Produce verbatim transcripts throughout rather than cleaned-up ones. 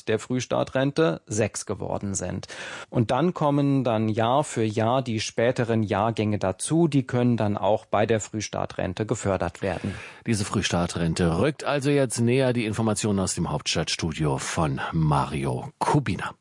der Frühstartrente sechs geworden sind. Und dann kommen dann Jahr für Jahr die späteren Jahrgänge dazu. Die können dann auch bei der Frühstartrente gefördert werden. Diese Frühstartrente rückt also jetzt näher. Die Informationen aus dem Hauptstadtstudio von Mario Kubina.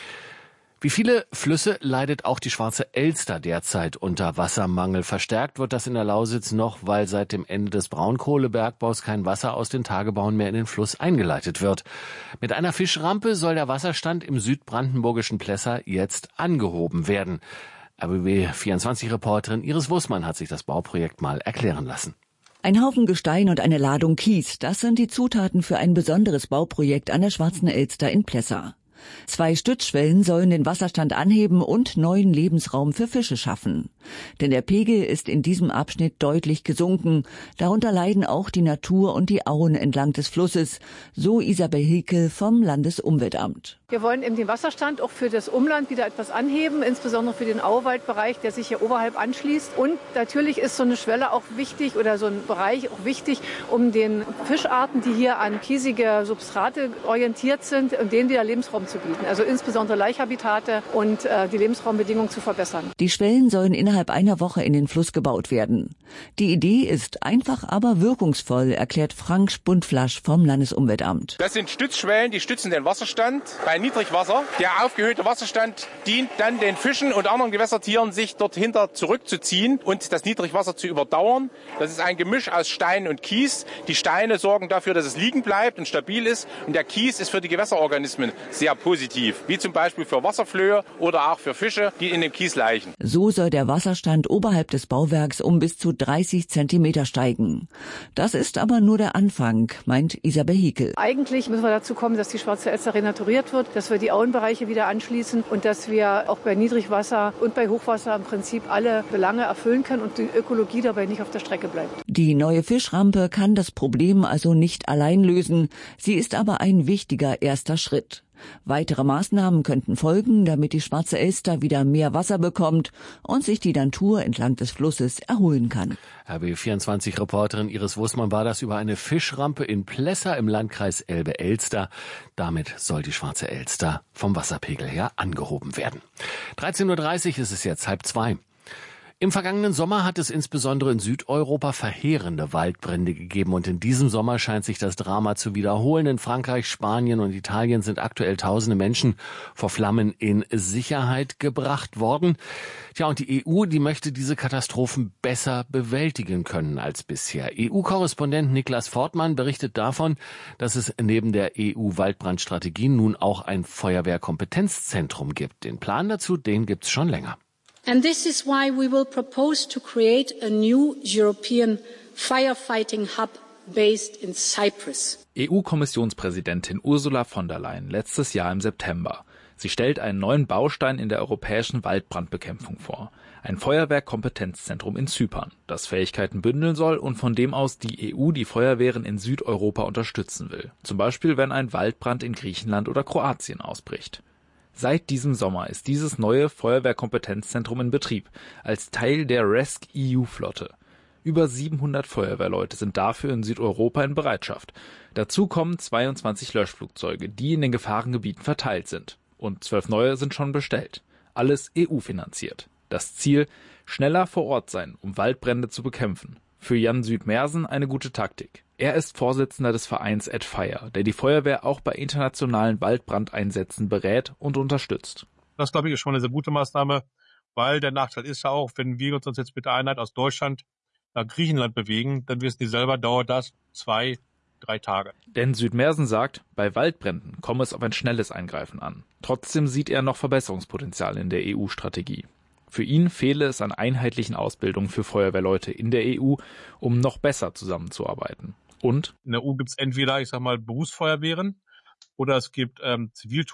Wie viele Flüsse leidet auch die Schwarze Elster derzeit unter Wassermangel. Verstärkt wird das in der Lausitz noch, weil seit dem Ende des Braunkohlebergbaus kein Wasser aus den Tagebauen mehr in den Fluss eingeleitet wird. Mit einer Fischrampe soll der Wasserstand im südbrandenburgischen Plesser jetzt angehoben werden. R B B vierundzwanzig-Reporterin Iris Wussmann hat sich das Bauprojekt mal erklären lassen. Ein Haufen Gestein und eine Ladung Kies, das sind die Zutaten für ein besonderes Bauprojekt an der Schwarzen Elster in Plessa. Zwei Stützschwellen sollen den Wasserstand anheben und neuen Lebensraum für Fische schaffen. Denn der Pegel ist in diesem Abschnitt deutlich gesunken. Darunter leiden auch die Natur und die Auen entlang des Flusses, so Isabel Hickel vom Landesumweltamt. Wir wollen eben den Wasserstand auch für das Umland wieder etwas anheben, insbesondere für den Auwaldbereich, der sich hier oberhalb anschließt. Und natürlich ist so eine Schwelle auch wichtig oder so ein Bereich auch wichtig, um den Fischarten, die hier an kiesige Substrate orientiert sind, denen wieder Lebensraum zu bieten. Also insbesondere Laichhabitate und äh, die Lebensraumbedingungen zu verbessern. Die Schwellen sollen innerhalb einer Woche in den Fluss gebaut werden. Die Idee ist einfach, aber wirkungsvoll, erklärt Frank Spundflasch vom Landesumweltamt. Das sind Stützschwellen, die stützen den Wasserstand bei Niedrigwasser. Der aufgehöhte Wasserstand dient dann den Fischen und anderen Gewässertieren, sich dort hinter zurückzuziehen und das Niedrigwasser zu überdauern. Das ist ein Gemisch aus Stein und Kies. Die Steine sorgen dafür, dass es liegen bleibt und stabil ist. Und der Kies ist für die Gewässerorganismen sehr positiv, wie zum Beispiel für Wasserflöhe oder auch für Fische, die in dem Kies laichen. So soll der Wasserstand oberhalb des Bauwerks um bis zu dreißig Zentimeter steigen. Das ist aber nur der Anfang, meint Isabel Hickel. Eigentlich müssen wir dazu kommen, dass die Schwarze Elster renaturiert wird, dass wir die Auenbereiche wieder anschließen und dass wir auch bei Niedrigwasser und bei Hochwasser im Prinzip alle Belange erfüllen können und die Ökologie dabei nicht auf der Strecke bleibt. Die neue Fischrampe kann das Problem also nicht allein lösen. Sie ist aber ein wichtiger erster Schritt. Weitere Maßnahmen könnten folgen, damit die Schwarze Elster wieder mehr Wasser bekommt und sich die Natur entlang des Flusses erholen kann. R B vierundzwanzig-Reporterin Iris Wussmann war das über eine Fischrampe in Plessa im Landkreis Elbe-Elster. Damit soll die Schwarze Elster vom Wasserpegel her angehoben werden. dreizehn Uhr dreißig ist es jetzt, halb zwei. Im vergangenen Sommer hat es insbesondere in Südeuropa verheerende Waldbrände gegeben und in diesem Sommer scheint sich das Drama zu wiederholen. In Frankreich, Spanien und Italien sind aktuell tausende Menschen vor Flammen in Sicherheit gebracht worden. Tja, und die E U, die möchte diese Katastrophen besser bewältigen können als bisher. E U-Korrespondent Niklas Fortmann berichtet davon, dass es neben der E U-Waldbrandstrategie nun auch ein Feuerwehrkompetenzzentrum gibt. Den Plan dazu, den gibt's schon länger. And this is why we will propose to create a new European firefighting hub based in Cyprus. E U-Kommissionspräsidentin Ursula von der Leyen letztes Jahr im September. Sie stellt einen neuen Baustein in der europäischen Waldbrandbekämpfung vor. Ein Feuerwehrkompetenzzentrum in Zypern, das Fähigkeiten bündeln soll und von dem aus die E U die Feuerwehren in Südeuropa unterstützen will. Zum Beispiel, wenn ein Waldbrand in Griechenland oder Kroatien ausbricht. Seit diesem Sommer ist dieses neue Feuerwehrkompetenzzentrum in Betrieb, als Teil der RESC-E U-Flotte. Über siebenhundert Feuerwehrleute sind dafür in Südeuropa in Bereitschaft. Dazu kommen zweiundzwanzig Löschflugzeuge, die in den Gefahrengebieten verteilt sind. Und zwölf neue sind schon bestellt. Alles E U-finanziert. Das Ziel: schneller vor Ort sein, um Waldbrände zu bekämpfen. Für Jan Südmersen eine gute Taktik. Er ist Vorsitzender des Vereins At Fire, der die Feuerwehr auch bei internationalen Waldbrandeinsätzen berät und unterstützt. Das, glaube ich, ist schon eine sehr gute Maßnahme, weil der Nachteil ist ja auch, wenn wir uns jetzt mit der Einheit aus Deutschland nach Griechenland bewegen, dann wissen die selber, dauert das zwei, drei Tage. Denn Südmersen sagt, bei Waldbränden komme es auf ein schnelles Eingreifen an. Trotzdem sieht er noch Verbesserungspotenzial in der E U-Strategie. Für ihn fehle es an einheitlichen Ausbildungen für Feuerwehrleute in der E U, um noch besser zusammenzuarbeiten. Und in der E U gibt es entweder, ich sag mal, Berufsfeuerwehren oder es gibt ähm,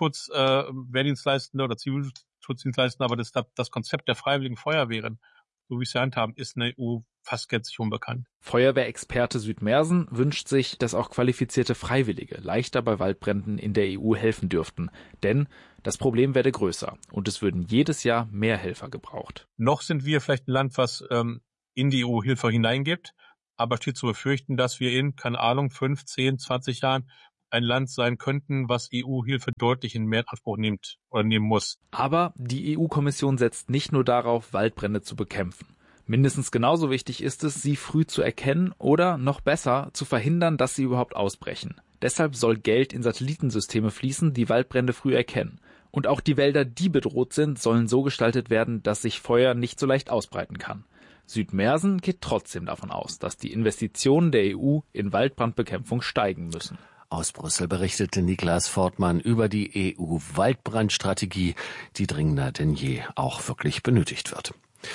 Zivilschutzwehrdienstleistende äh, oder Zivilschutzdienstleistende, aber das, das Konzept der freiwilligen Feuerwehren, so wie es sie handhaben, ist in der E U fast gänzlich unbekannt. Feuerwehrexperte Südmersen wünscht sich, dass auch qualifizierte Freiwillige leichter bei Waldbränden in der E U helfen dürften. Denn das Problem werde größer und es würden jedes Jahr mehr Helfer gebraucht. Noch sind wir vielleicht ein Land, was ähm, in die E U Hilfe hineingibt, aber steht zu befürchten, dass wir in, keine Ahnung, fünf, zehn, zwanzig Jahren ein Land sein könnten, was E U-Hilfe deutlich in mehr in Anspruch nimmt oder nehmen muss. Aber die E U-Kommission setzt nicht nur darauf, Waldbrände zu bekämpfen. Mindestens genauso wichtig ist es, sie früh zu erkennen oder, noch besser, zu verhindern, dass sie überhaupt ausbrechen. Deshalb soll Geld in Satellitensysteme fließen, die Waldbrände früh erkennen. Und auch die Wälder, die bedroht sind, sollen so gestaltet werden, dass sich Feuer nicht so leicht ausbreiten kann. Südmersen geht trotzdem davon aus, dass die Investitionen der E U in Waldbrandbekämpfung steigen müssen. Aus Brüssel berichtete Niklas Fortmann über die E U-Waldbrandstrategie, die dringender denn je auch wirklich benötigt wird.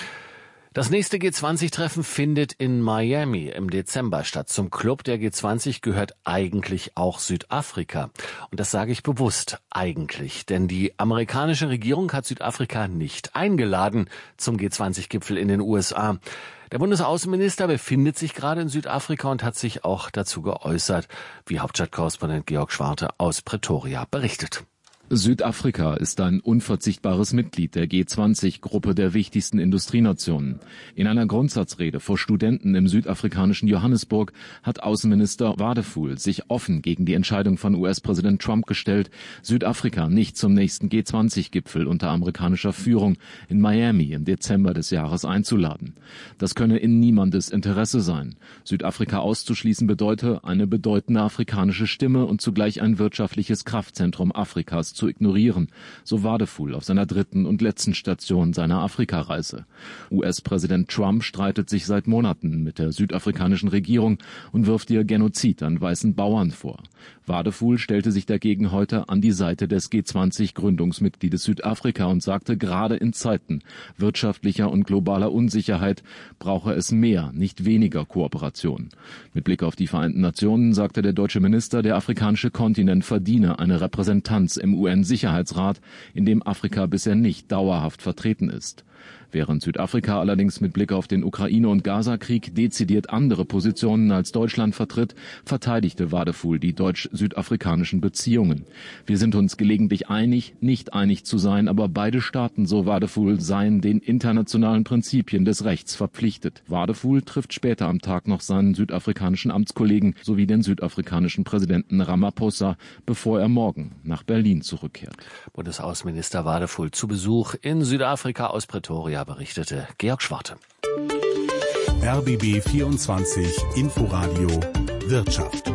Das nächste G zwanzig Treffen findet in Miami im Dezember statt. Zum Club der G zwanzig gehört eigentlich auch Südafrika. Und das sage ich bewusst eigentlich, denn die amerikanische Regierung hat Südafrika nicht eingeladen zum G zwanzig Gipfel in den U S A. Der Bundesaußenminister befindet sich gerade in Südafrika und hat sich auch dazu geäußert, wie Hauptstadtkorrespondent Georg Schwarte aus Pretoria berichtet. Südafrika ist ein unverzichtbares Mitglied der G zwanzig-Gruppe der wichtigsten Industrienationen. In einer Grundsatzrede vor Studenten im südafrikanischen Johannesburg hat Außenminister Wadefuhl sich offen gegen die Entscheidung von U S-Präsident Trump gestellt, Südafrika nicht zum nächsten G zwanzig-Gipfel unter amerikanischer Führung in Miami im Dezember des Jahres einzuladen. Das könne in niemandes Interesse sein. Südafrika auszuschließen bedeute, eine bedeutende afrikanische Stimme und zugleich ein wirtschaftliches Kraftzentrum Afrikas zu ignorieren, so Wadefuhl auf seiner dritten und letzten Station seiner Afrikareise. U S-Präsident Trump streitet sich seit Monaten mit der südafrikanischen Regierung und wirft ihr Genozid an weißen Bauern vor. Wadefuhl stellte sich dagegen heute an die Seite des G zwanzig-Gründungsmitgliedes Südafrika und sagte, gerade in Zeiten wirtschaftlicher und globaler Unsicherheit brauche es mehr, nicht weniger Kooperation. Mit Blick auf die Vereinten Nationen sagte der deutsche Minister, der afrikanische Kontinent verdiene eine Repräsentanz im U N-Sicherheitsrat, in dem Afrika bisher nicht dauerhaft vertreten ist. Während Südafrika allerdings mit Blick auf den Ukraine- und Gaza-Krieg dezidiert andere Positionen als Deutschland vertritt, verteidigte Wadefuhl die deutsch-südafrikanischen Beziehungen. Wir sind uns gelegentlich einig, nicht einig zu sein, aber beide Staaten, so Wadefuhl, seien den internationalen Prinzipien des Rechts verpflichtet. Wadefuhl trifft später am Tag noch seinen südafrikanischen Amtskollegen sowie den südafrikanischen Präsidenten Ramaphosa, bevor er morgen nach Berlin zurückkehrt. Bundesaußenminister Wadefuhl zu Besuch in Südafrika aus Pretoria, berichtete Georg Schwarte. R B B vierundzwanzig Inforadio Wirtschaft.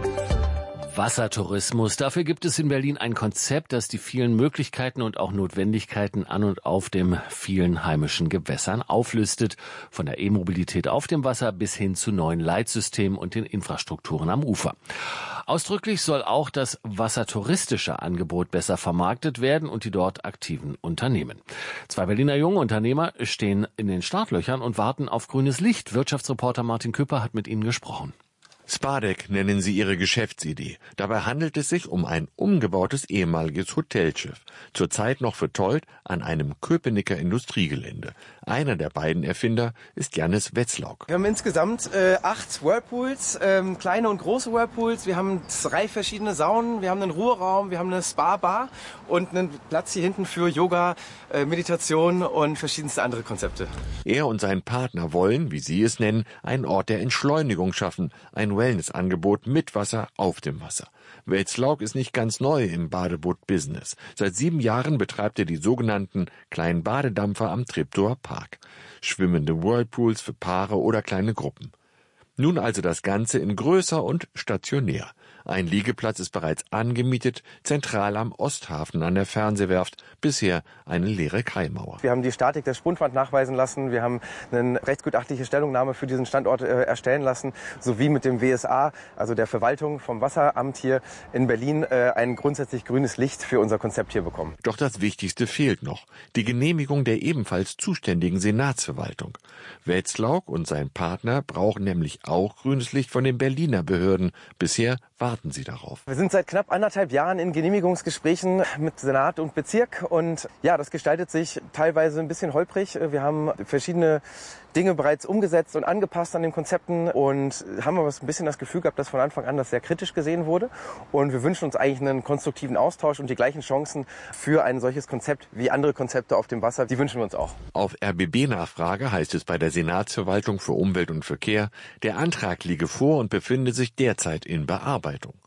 Wassertourismus. Dafür gibt es in Berlin ein Konzept, das die vielen Möglichkeiten und auch Notwendigkeiten an und auf den vielen heimischen Gewässern auflistet. Von der E-Mobilität auf dem Wasser bis hin zu neuen Leitsystemen und den Infrastrukturen am Ufer. Ausdrücklich soll auch das wassertouristische Angebot besser vermarktet werden und die dort aktiven Unternehmen. Zwei Berliner junge Unternehmer stehen in den Startlöchern und warten auf grünes Licht. Wirtschaftsreporter Martin Küpper hat mit ihnen gesprochen. Spadek nennen sie ihre Geschäftsidee. Dabei handelt es sich um ein umgebautes ehemaliges Hotelschiff, zurzeit noch vertollt an einem Köpenicker Industriegelände. Einer der beiden Erfinder ist Jannis Wetzlauk. Wir haben insgesamt äh, acht Whirlpools, ähm, kleine und große Whirlpools. Wir haben drei verschiedene Saunen, wir haben einen Ruheraum, wir haben eine Spa-Bar und einen Platz hier hinten für Yoga, äh, Meditation und verschiedenste andere Konzepte. Er und sein Partner wollen, wie sie es nennen, einen Ort der Entschleunigung schaffen, ein Wellnessangebot mit Wasser auf dem Wasser. Wetzlauk ist nicht ganz neu im Badeboot-Business. Seit sieben Jahren betreibt er die sogenannten kleinen Badedampfer am Treptower Park. Schwimmende Whirlpools für Paare oder kleine Gruppen. Nun also das Ganze in größer und stationär. Ein Liegeplatz ist bereits angemietet, zentral am Osthafen an der Fernsehwerft, bisher eine leere Kaimauer. Wir haben die Statik der Spundwand nachweisen lassen, wir haben eine rechtsgutachtliche Stellungnahme für diesen Standort äh, erstellen lassen, sowie mit dem W S A, also der Verwaltung vom Wasseramt hier in Berlin, äh, ein grundsätzlich grünes Licht für unser Konzept hier bekommen. Doch das Wichtigste fehlt noch, die Genehmigung der ebenfalls zuständigen Senatsverwaltung. Wetzlauk und sein Partner brauchen nämlich auch grünes Licht von den Berliner Behörden. Bisher warten sie darauf. Wir sind seit knapp anderthalb Jahren in Genehmigungsgesprächen mit Senat und Bezirk und ja, das gestaltet sich teilweise ein bisschen holprig. Wir haben verschiedene Dinge bereits umgesetzt und angepasst an den Konzepten und haben aber ein bisschen das Gefühl gehabt, dass von Anfang an das sehr kritisch gesehen wurde. Und wir wünschen uns eigentlich einen konstruktiven Austausch und die gleichen Chancen für ein solches Konzept wie andere Konzepte auf dem Wasser. Die wünschen wir uns auch. Auf R B B-Nachfrage heißt es bei der Senatsverwaltung für Umwelt und Verkehr, der Antrag liege vor und befinde sich derzeit in Bearbeitung.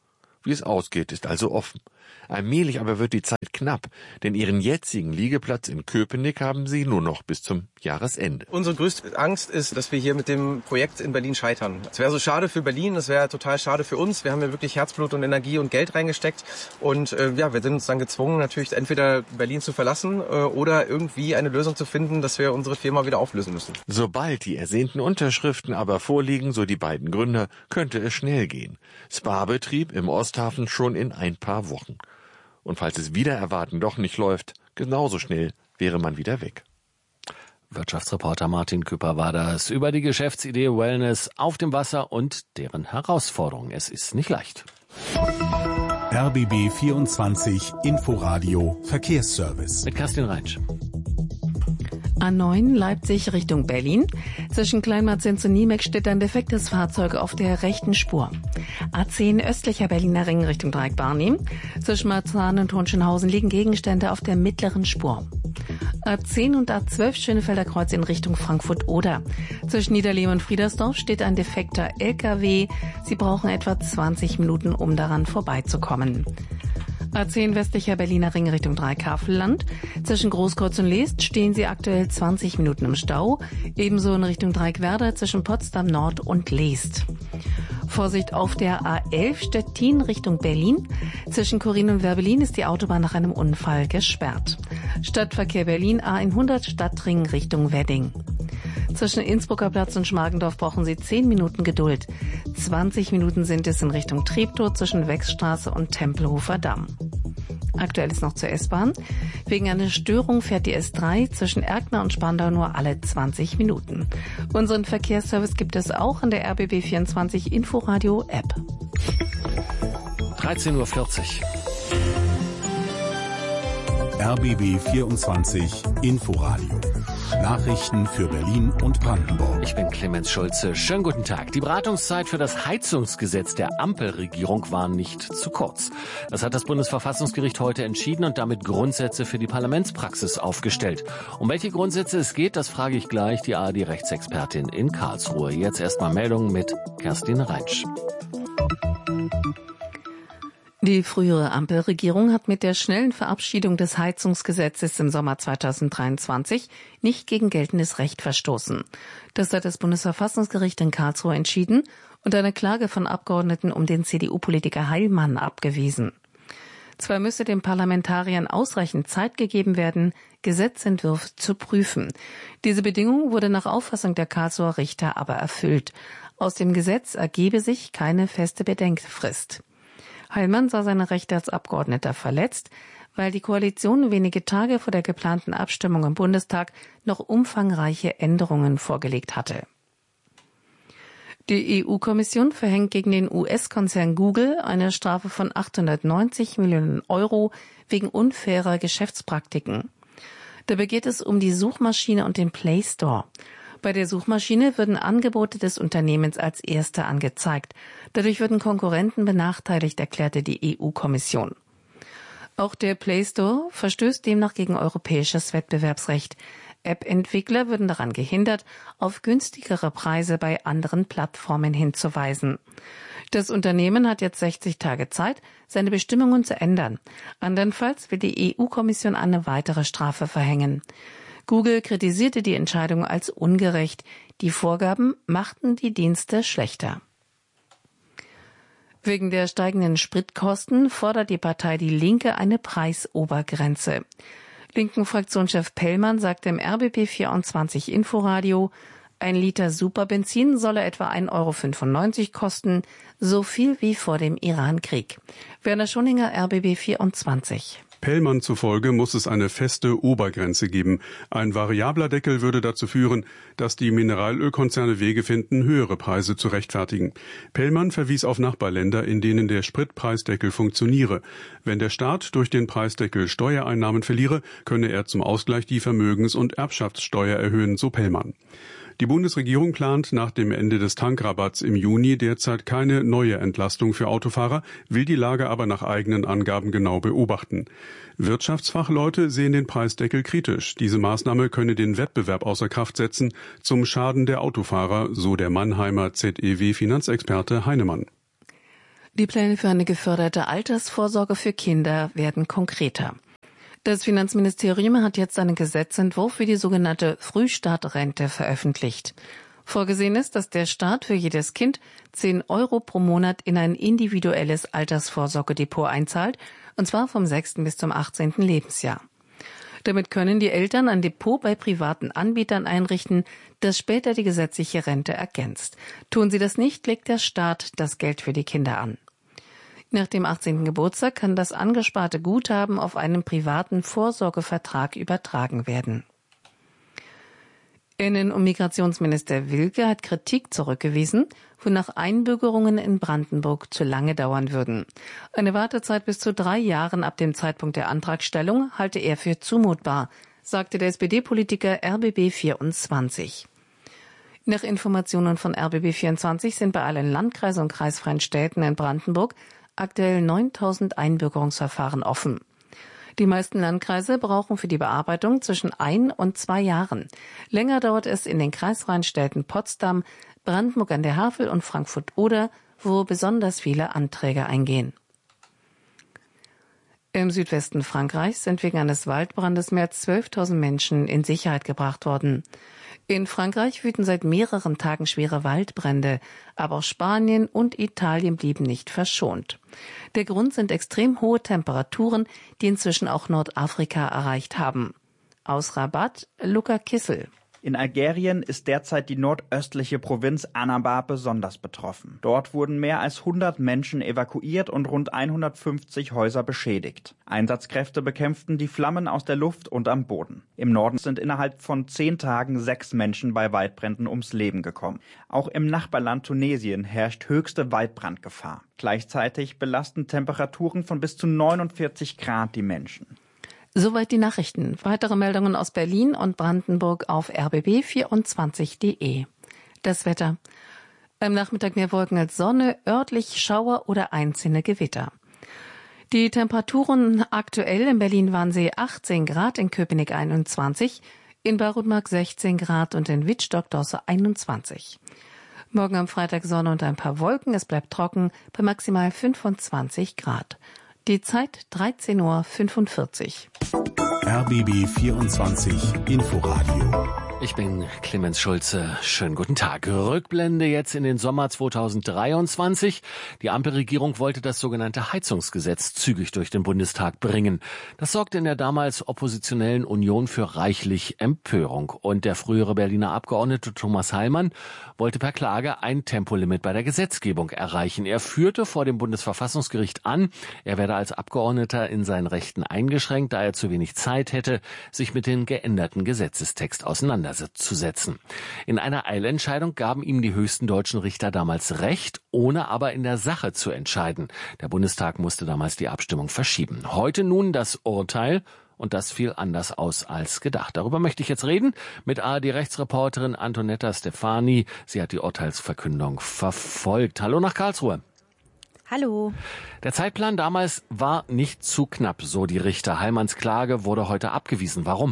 Wie es ausgeht, ist also offen. Allmählich aber wird die Zeit knapp, denn ihren jetzigen Liegeplatz in Köpenick haben sie nur noch bis zum Jahresende. Unsere größte Angst ist, dass wir hier mit dem Projekt in Berlin scheitern. Es wäre so schade für Berlin, es wäre total schade für uns. Wir haben ja wirklich Herzblut und Energie und Geld reingesteckt und äh, ja, wir sind uns dann gezwungen, natürlich entweder Berlin zu verlassen äh, oder irgendwie eine Lösung zu finden, dass wir unsere Firma wieder auflösen müssen. Sobald die ersehnten Unterschriften aber vorliegen, so die beiden Gründer, könnte es schnell gehen. Spa-Betrieb im Osthafen schon in ein paar Wochen. Und falls es wieder erwarten doch nicht läuft, genauso schnell wäre man wieder weg. Wirtschaftsreporter Martin Küpper war das über die Geschäftsidee Wellness auf dem Wasser und deren Herausforderungen. Es ist nicht leicht. R B B vierundzwanzig Inforadio Verkehrsservice. Mit Kerstin Reinsch. A neun Leipzig Richtung Berlin. Zwischen Kleinmarzens und Niemeck steht ein defektes Fahrzeug auf der rechten Spur. A zehn östlicher Berliner Ring Richtung Dreieck-Barnim. Zwischen Marzahn und Hohenschönhausen liegen Gegenstände auf der mittleren Spur. A zehn und A zwölf Schönefelder Kreuz in Richtung Frankfurt-Oder. Zwischen Niederlehm und Friedersdorf steht ein defekter L K W. Sie brauchen etwa zwanzig Minuten, um daran vorbeizukommen. A zehn westlicher Berliner Ring Richtung Dreieck-Havelland. Zwischen Großkreuz und Leest stehen sie aktuell zwanzig Minuten im Stau. Ebenso in Richtung Dreieck-Werder zwischen Potsdam Nord und Leest. Vorsicht auf der A elf Stettin Richtung Berlin. Zwischen Chorin und Werbelin ist die Autobahn nach einem Unfall gesperrt. Stadtverkehr Berlin A hundert Stadtring Richtung Wedding. Zwischen Innsbrucker Platz und Schmargendorf brauchen Sie zehn Minuten Geduld. zwanzig Minuten sind es in Richtung Treptow zwischen Wechsstraße und Tempelhofer Damm. Aktuell ist noch zur S-Bahn. Wegen einer Störung fährt die S drei zwischen Erkner und Spandau nur alle zwanzig Minuten. Unseren Verkehrsservice gibt es auch in der R B B vierundzwanzig Inforadio App. dreizehn Uhr vierzig. R B B vierundzwanzig Inforadio. Nachrichten für Berlin und Brandenburg. Ich bin Clemens Schulze. Schönen guten Tag. Die Beratungszeit für das Heizungsgesetz der Ampelregierung war nicht zu kurz. Das hat das Bundesverfassungsgericht heute entschieden und damit Grundsätze für die Parlamentspraxis aufgestellt. Um welche Grundsätze es geht, das frage ich gleich die A R D-Rechtsexpertin in Karlsruhe. Jetzt erstmal Meldungen mit Kerstin Reinsch. Die frühere Ampelregierung hat mit der schnellen Verabschiedung des Heizungsgesetzes im Sommer zweitausenddreiundzwanzig nicht gegen geltendes Recht verstoßen. Das hat das Bundesverfassungsgericht in Karlsruhe entschieden und eine Klage von Abgeordneten um den C D U-Politiker Heilmann abgewiesen. Zwar müsse den Parlamentariern ausreichend Zeit gegeben werden, Gesetzentwürfe zu prüfen. Diese Bedingung wurde nach Auffassung der Karlsruher Richter aber erfüllt. Aus dem Gesetz ergebe sich keine feste Bedenkfrist. Heilmann sah seine Rechte als Abgeordneter verletzt, weil die Koalition wenige Tage vor der geplanten Abstimmung im Bundestag noch umfangreiche Änderungen vorgelegt hatte. Die E U-Kommission verhängt gegen den U S-Konzern Google eine Strafe von achthundertneunzig Millionen Euro wegen unfairer Geschäftspraktiken. Dabei geht es um die Suchmaschine und den Play Store. Bei der Suchmaschine würden Angebote des Unternehmens als erste angezeigt. Dadurch würden Konkurrenten benachteiligt, erklärte die E U-Kommission. Auch der Play Store verstößt demnach gegen europäisches Wettbewerbsrecht. App-Entwickler würden daran gehindert, auf günstigere Preise bei anderen Plattformen hinzuweisen. Das Unternehmen hat jetzt sechzig Tage Zeit, seine Bestimmungen zu ändern. Andernfalls will die E U-Kommission eine weitere Strafe verhängen. Google kritisierte die Entscheidung als ungerecht. Die Vorgaben machten die Dienste schlechter. Wegen der steigenden Spritkosten fordert die Partei Die Linke eine Preisobergrenze. Linken-Fraktionschef Pellmann sagte im R B B vierundzwanzig Inforadio, ein Liter Superbenzin solle etwa ein Euro fünfundneunzig kosten, so viel wie vor dem Iran-Krieg. Werner Schoninger, R B B vierundzwanzig. Pellmann zufolge muss es eine feste Obergrenze geben. Ein variabler Deckel würde dazu führen, dass die Mineralölkonzerne Wege finden, höhere Preise zu rechtfertigen. Pellmann verwies auf Nachbarländer, in denen der Spritpreisdeckel funktioniere. Wenn der Staat durch den Preisdeckel Steuereinnahmen verliere, könne er zum Ausgleich die Vermögens- und Erbschaftssteuer erhöhen, so Pellmann. Die Bundesregierung plant nach dem Ende des Tankrabatts im Juni derzeit keine neue Entlastung für Autofahrer, will die Lage aber nach eigenen Angaben genau beobachten. Wirtschaftsfachleute sehen den Preisdeckel kritisch. Diese Maßnahme könne den Wettbewerb außer Kraft setzen, zum Schaden der Autofahrer, so der Mannheimer Z E W-Finanzexperte Heinemann. Die Pläne für eine geförderte Altersvorsorge für Kinder werden konkreter. Das Finanzministerium hat jetzt einen Gesetzentwurf für die sogenannte Frühstartrente veröffentlicht. Vorgesehen ist, dass der Staat für jedes Kind zehn Euro pro Monat in ein individuelles Altersvorsorgedepot einzahlt, und zwar vom sechsten bis zum achtzehnten Lebensjahr. Damit können die Eltern ein Depot bei privaten Anbietern einrichten, das später die gesetzliche Rente ergänzt. Tun sie das nicht, legt der Staat das Geld für die Kinder an. Nach dem achtzehnten Geburtstag kann das angesparte Guthaben auf einen privaten Vorsorgevertrag übertragen werden. Innen- und Migrationsminister Wilke hat Kritik zurückgewiesen, wonach Einbürgerungen in Brandenburg zu lange dauern würden. Eine Wartezeit bis zu drei Jahren ab dem Zeitpunkt der Antragstellung halte er für zumutbar, sagte der S P D-Politiker R B B vierundzwanzig. Nach Informationen von R B B vierundzwanzig sind bei allen Landkreisen und kreisfreien Städten in Brandenburg aktuell neuntausend Einbürgerungsverfahren offen. Die meisten Landkreise brauchen für die Bearbeitung zwischen ein und zwei Jahren. Länger dauert es in den kreisfreien Städten Potsdam, Brandenburg an der Havel und Frankfurt-Oder, wo besonders viele Anträge eingehen. Im Südwesten Frankreichs sind wegen eines Waldbrandes mehr als zwölftausend Menschen in Sicherheit gebracht worden. In Frankreich wüten seit mehreren Tagen schwere Waldbrände, aber auch Spanien und Italien blieben nicht verschont. Der Grund sind extrem hohe Temperaturen, die inzwischen auch Nordafrika erreicht haben. Aus Rabat, Luca Kissel. In Algerien ist derzeit die nordöstliche Provinz Annaba besonders betroffen. Dort wurden mehr als hundert Menschen evakuiert und rund hundertfünfzig Häuser beschädigt. Einsatzkräfte bekämpften die Flammen aus der Luft und am Boden. Im Norden sind innerhalb von zehn Tagen sechs Menschen bei Waldbränden ums Leben gekommen. Auch im Nachbarland Tunesien herrscht höchste Waldbrandgefahr. Gleichzeitig belasten Temperaturen von bis zu neunundvierzig Grad die Menschen. Soweit die Nachrichten. Weitere Meldungen aus Berlin und Brandenburg auf r b b vierundzwanzig punkt de. Das Wetter. Am Nachmittag mehr Wolken als Sonne, örtlich Schauer oder einzelne Gewitter. Die Temperaturen aktuell in Berlin waren sie achtzehn Grad, in Köpenick einundzwanzig, in Barutmark sechzehn Grad und in Wittstock-Dosse einundzwanzig. Morgen am Freitag Sonne und ein paar Wolken, es bleibt trocken bei maximal fünfundzwanzig Grad. Die Zeit dreizehn Uhr fünfundvierzig. R B B vierundzwanzig Inforadio. Ich bin Clemens Schulze. Schönen guten Tag. Rückblende jetzt in den Sommer zweitausenddreiundzwanzig. Die Ampelregierung wollte das sogenannte Heizungsgesetz zügig durch den Bundestag bringen. Das sorgte in der damals oppositionellen Union für reichlich Empörung. Und der frühere Berliner Abgeordnete Thomas Heilmann wollte per Klage ein Tempolimit bei der Gesetzgebung erreichen. Er führte vor dem Bundesverfassungsgericht an, er werde als Abgeordneter in seinen Rechten eingeschränkt, da er zu wenig Zeit hätte, sich mit dem geänderten Gesetzestext auseinanderzusetzen. In einer Eilentscheidung gaben ihm die höchsten deutschen Richter damals Recht, ohne aber in der Sache zu entscheiden. Der Bundestag musste damals die Abstimmung verschieben. Heute nun das Urteil. Und das fiel anders aus als gedacht. Darüber möchte ich jetzt reden mit A R D-Rechtsreporterin Antonetta Stefani. Sie hat die Urteilsverkündung verfolgt. Hallo nach Karlsruhe. Hallo. Der Zeitplan damals war nicht zu knapp, so die Richter. Heilmanns Klage wurde heute abgewiesen. Warum?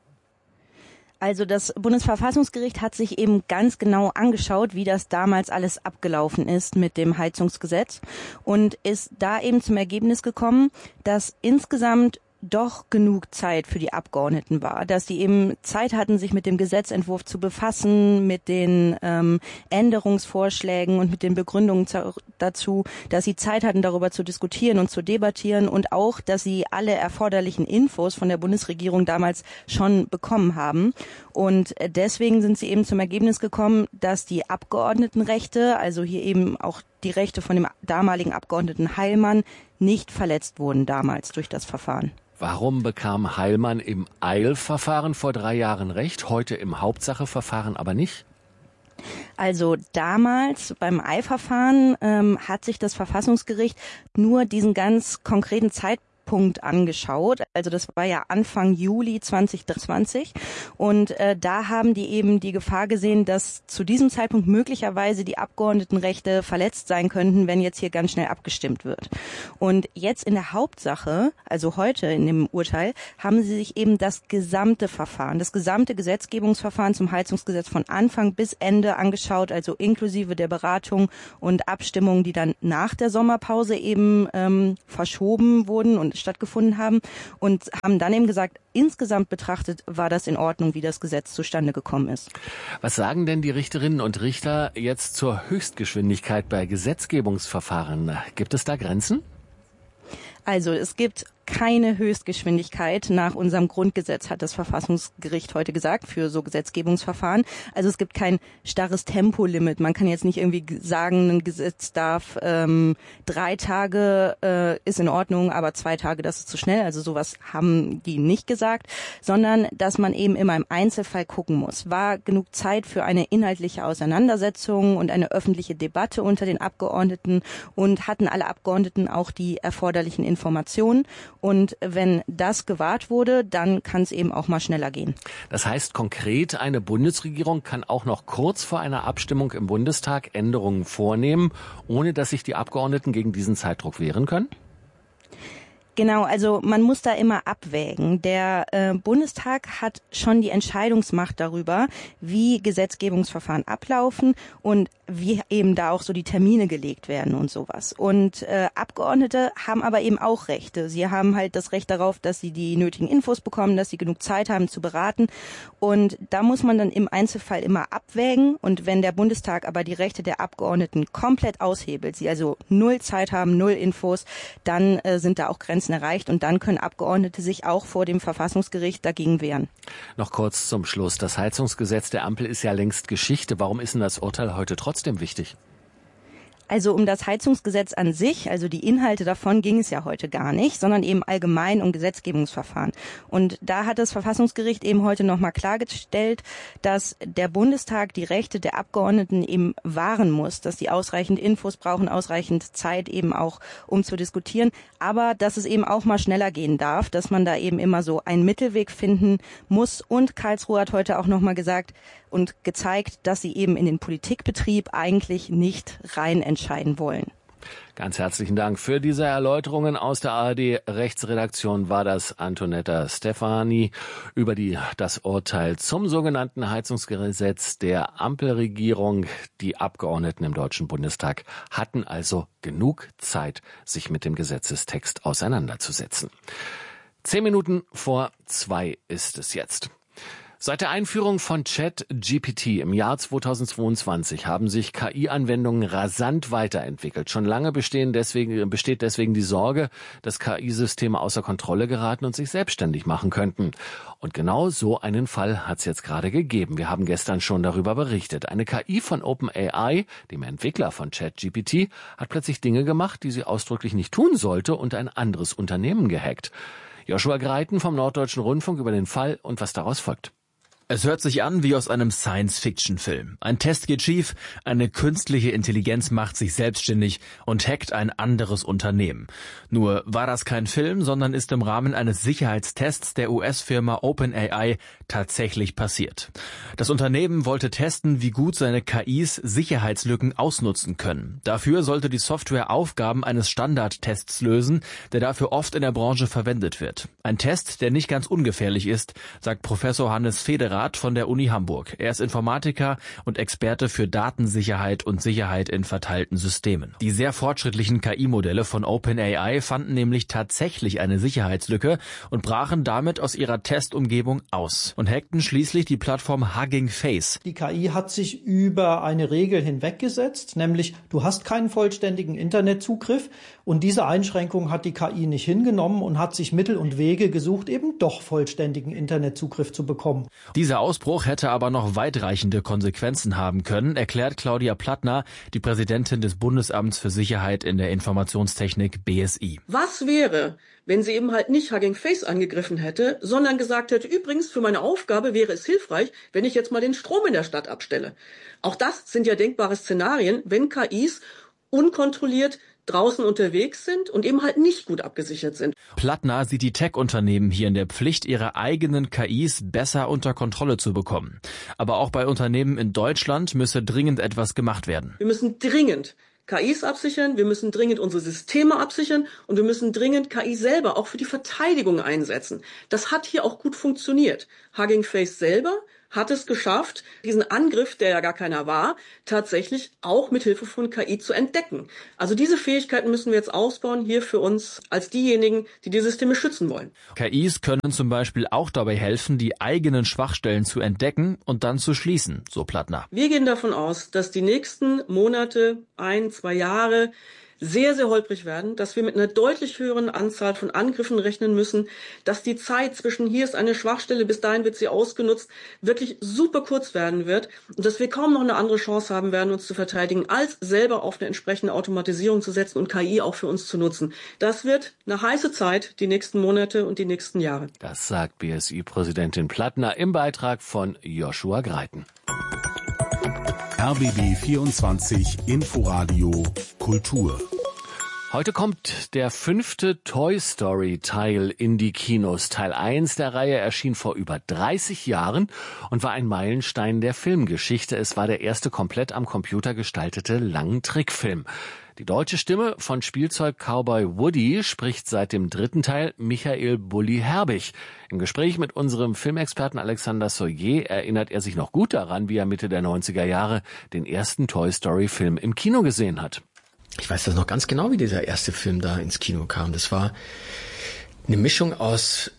Also das Bundesverfassungsgericht hat sich eben ganz genau angeschaut, wie das damals alles abgelaufen ist mit dem Heizungsgesetz und ist da eben zum Ergebnis gekommen, dass insgesamt doch genug Zeit für die Abgeordneten war, dass sie eben Zeit hatten, sich mit dem Gesetzentwurf zu befassen, mit den ähm, Änderungsvorschlägen und mit den Begründungen zu, dazu, dass sie Zeit hatten, darüber zu diskutieren und zu debattieren und auch, dass sie alle erforderlichen Infos von der Bundesregierung damals schon bekommen haben. Und deswegen sind sie eben zum Ergebnis gekommen, dass die Abgeordnetenrechte, also hier eben auch die Rechte von dem damaligen Abgeordneten Heilmann, nicht verletzt wurden damals durch das Verfahren. Warum bekam Heilmann im Eilverfahren vor drei Jahren Recht, heute im Hauptsacheverfahren aber nicht? Also damals beim Eilverfahren ähm, hat sich das Verfassungsgericht nur diesen ganz konkreten Zeitpunkt Zeitpunkt angeschaut. Also das war ja Anfang Juli zwanzig zwanzig. Und äh, da haben die eben die Gefahr gesehen, dass zu diesem Zeitpunkt möglicherweise die Abgeordnetenrechte verletzt sein könnten, wenn jetzt hier ganz schnell abgestimmt wird. Und jetzt in der Hauptsache, also heute in dem Urteil, haben sie sich eben das gesamte Verfahren, das gesamte Gesetzgebungsverfahren zum Heizungsgesetz von Anfang bis Ende angeschaut, also inklusive der Beratung und Abstimmungen, die dann nach der Sommerpause eben ähm, verschoben wurden und stattgefunden haben, und haben dann eben gesagt, insgesamt betrachtet war das in Ordnung, wie das Gesetz zustande gekommen ist. Was sagen denn die Richterinnen und Richter jetzt zur Höchstgeschwindigkeit bei Gesetzgebungsverfahren? Gibt es da Grenzen? Also es gibt keine Höchstgeschwindigkeit nach unserem Grundgesetz, hat das Verfassungsgericht heute gesagt, für so Gesetzgebungsverfahren. Also es gibt kein starres Tempolimit. Man kann jetzt nicht irgendwie sagen, ein Gesetz darf ähm, drei Tage äh, ist in Ordnung, aber zwei Tage, das ist zu schnell. Also sowas haben die nicht gesagt, sondern dass man eben immer im Einzelfall gucken muss. War genug Zeit für eine inhaltliche Auseinandersetzung und eine öffentliche Debatte unter den Abgeordneten, und hatten alle Abgeordneten auch die erforderlichen Informationen? Und wenn das gewahrt wurde, dann kann es eben auch mal schneller gehen. Das heißt konkret, eine Bundesregierung kann auch noch kurz vor einer Abstimmung im Bundestag Änderungen vornehmen, ohne dass sich die Abgeordneten gegen diesen Zeitdruck wehren können? Genau, also man muss da immer abwägen. Der äh, Bundestag hat schon die Entscheidungsmacht darüber, wie Gesetzgebungsverfahren ablaufen und wie eben da auch so die Termine gelegt werden und sowas. Und äh, Abgeordnete haben aber eben auch Rechte. Sie haben halt das Recht darauf, dass sie die nötigen Infos bekommen, dass sie genug Zeit haben zu beraten. Und da muss man dann im Einzelfall immer abwägen. Und wenn der Bundestag aber die Rechte der Abgeordneten komplett aushebelt, sie also null Zeit haben, null Infos, dann äh, sind da auch Grenzen erreicht, und dann können Abgeordnete sich auch vor dem Verfassungsgericht dagegen wehren. Noch kurz zum Schluss. Das Heizungsgesetz der Ampel ist ja längst Geschichte. Warum ist denn das Urteil heute trotzdem wichtig? Also um das Heizungsgesetz an sich, also die Inhalte davon, ging es ja heute gar nicht, sondern eben allgemein um Gesetzgebungsverfahren. Und da hat das Verfassungsgericht eben heute nochmal klargestellt, dass der Bundestag die Rechte der Abgeordneten eben wahren muss, dass sie ausreichend Infos brauchen, ausreichend Zeit eben auch, um zu diskutieren, aber dass es eben auch mal schneller gehen darf, dass man da eben immer so einen Mittelweg finden muss. Und Karlsruhe hat heute auch nochmal gesagt und gezeigt, dass sie eben in den Politikbetrieb eigentlich nicht rein entscheiden wollen. Ganz herzlichen Dank für diese Erläuterungen. Aus der A R D-Rechtsredaktion war das Antonetta Stefani über die, das Urteil zum sogenannten Heizungsgesetz der Ampelregierung. Die Abgeordneten im Deutschen Bundestag hatten also genug Zeit, sich mit dem Gesetzestext auseinanderzusetzen. Zehn Minuten vor zwei ist es jetzt. Seit der Einführung von ChatGPT im Jahr zweitausendzweiundzwanzig haben sich K I-Anwendungen rasant weiterentwickelt. Schon lange bestehen deswegen, besteht deswegen die Sorge, dass K I-Systeme außer Kontrolle geraten und sich selbstständig machen könnten. Und genau so einen Fall hat es jetzt gerade gegeben. Wir haben gestern schon darüber berichtet. Eine K I von OpenAI, dem Entwickler von ChatGPT, hat plötzlich Dinge gemacht, die sie ausdrücklich nicht tun sollte, und ein anderes Unternehmen gehackt. Joshua Greiten vom Norddeutschen Rundfunk über den Fall und was daraus folgt. Es hört sich an wie aus einem Science-Fiction-Film. Ein Test geht schief, eine künstliche Intelligenz macht sich selbstständig und hackt ein anderes Unternehmen. Nur war das kein Film, sondern ist im Rahmen eines Sicherheitstests der U S-Firma OpenAI tatsächlich passiert. Das Unternehmen wollte testen, wie gut seine K Is Sicherheitslücken ausnutzen können. Dafür sollte die Software Aufgaben eines Standardtests lösen, der dafür oft in der Branche verwendet wird. Ein Test, der nicht ganz ungefährlich ist, sagt Professor Hannes Federer von der Uni Hamburg. Er ist Informatiker und Experte für Datensicherheit und Sicherheit in verteilten Systemen. Die sehr fortschrittlichen K I-Modelle von OpenAI fanden nämlich tatsächlich eine Sicherheitslücke und brachen damit aus ihrer Testumgebung aus und hackten schließlich die Plattform Hugging Face. Die K I hat sich über eine Regel hinweggesetzt, nämlich du hast keinen vollständigen Internetzugriff, und diese Einschränkung hat die K I nicht hingenommen und hat sich Mittel und Wege gesucht, eben doch vollständigen Internetzugriff zu bekommen. Dieser Ausbruch hätte aber noch weitreichende Konsequenzen haben können, erklärt Claudia Plattner, die Präsidentin des Bundesamts für Sicherheit in der Informationstechnik B S I. Was wäre, wenn sie eben halt nicht Hugging Face angegriffen hätte, sondern gesagt hätte, übrigens für meine Aufgabe wäre es hilfreich, wenn ich jetzt mal den Strom in der Stadt abstelle. Auch das sind ja denkbare Szenarien, wenn K Is unkontrolliert draußen unterwegs sind und eben halt nicht gut abgesichert sind. Plattner sieht die Tech-Unternehmen hier in der Pflicht, ihre eigenen K Is besser unter Kontrolle zu bekommen. Aber auch bei Unternehmen in Deutschland müsse dringend etwas gemacht werden. Wir müssen dringend K Is absichern, wir müssen dringend unsere Systeme absichern und wir müssen dringend K I selber auch für die Verteidigung einsetzen. Das hat hier auch gut funktioniert. Hugging Face selber hat es geschafft, diesen Angriff, der ja gar keiner war, tatsächlich auch mit Hilfe von K I zu entdecken. Also diese Fähigkeiten müssen wir jetzt ausbauen, hier für uns als diejenigen, die die Systeme schützen wollen. K Is können zum Beispiel auch dabei helfen, die eigenen Schwachstellen zu entdecken und dann zu schließen, so Plattner. Wir gehen davon aus, dass die nächsten Monate, ein, zwei Jahre sehr, sehr holprig werden, dass wir mit einer deutlich höheren Anzahl von Angriffen rechnen müssen, dass die Zeit zwischen hier ist eine Schwachstelle, bis dahin wird sie ausgenutzt, wirklich super kurz werden wird und dass wir kaum noch eine andere Chance haben werden, uns zu verteidigen, als selber auf eine entsprechende Automatisierung zu setzen und K I auch für uns zu nutzen. Das wird eine heiße Zeit, die nächsten Monate und die nächsten Jahre. Das sagt B S I-Präsidentin Plattner im Beitrag von Joshua Greiten. R B B vierundzwanzig Inforadio Kultur. Heute kommt der fünfte Toy Story Teil in die Kinos. Teil eins der Reihe erschien vor über dreißig Jahren und war ein Meilenstein der Filmgeschichte. Es war der erste komplett am Computer gestaltete Langtrickfilm. Die deutsche Stimme von Spielzeug-Cowboy Woody spricht seit dem dritten Teil Michael Bulli Herbig. Im Gespräch mit unserem Filmexperten Alexander Soyer erinnert er sich noch gut daran, wie er Mitte der neunziger Jahre den ersten Toy Story Film im Kino gesehen hat. Ich weiß das noch ganz genau, wie dieser erste Film da ins Kino kam. Das war eine Mischung aus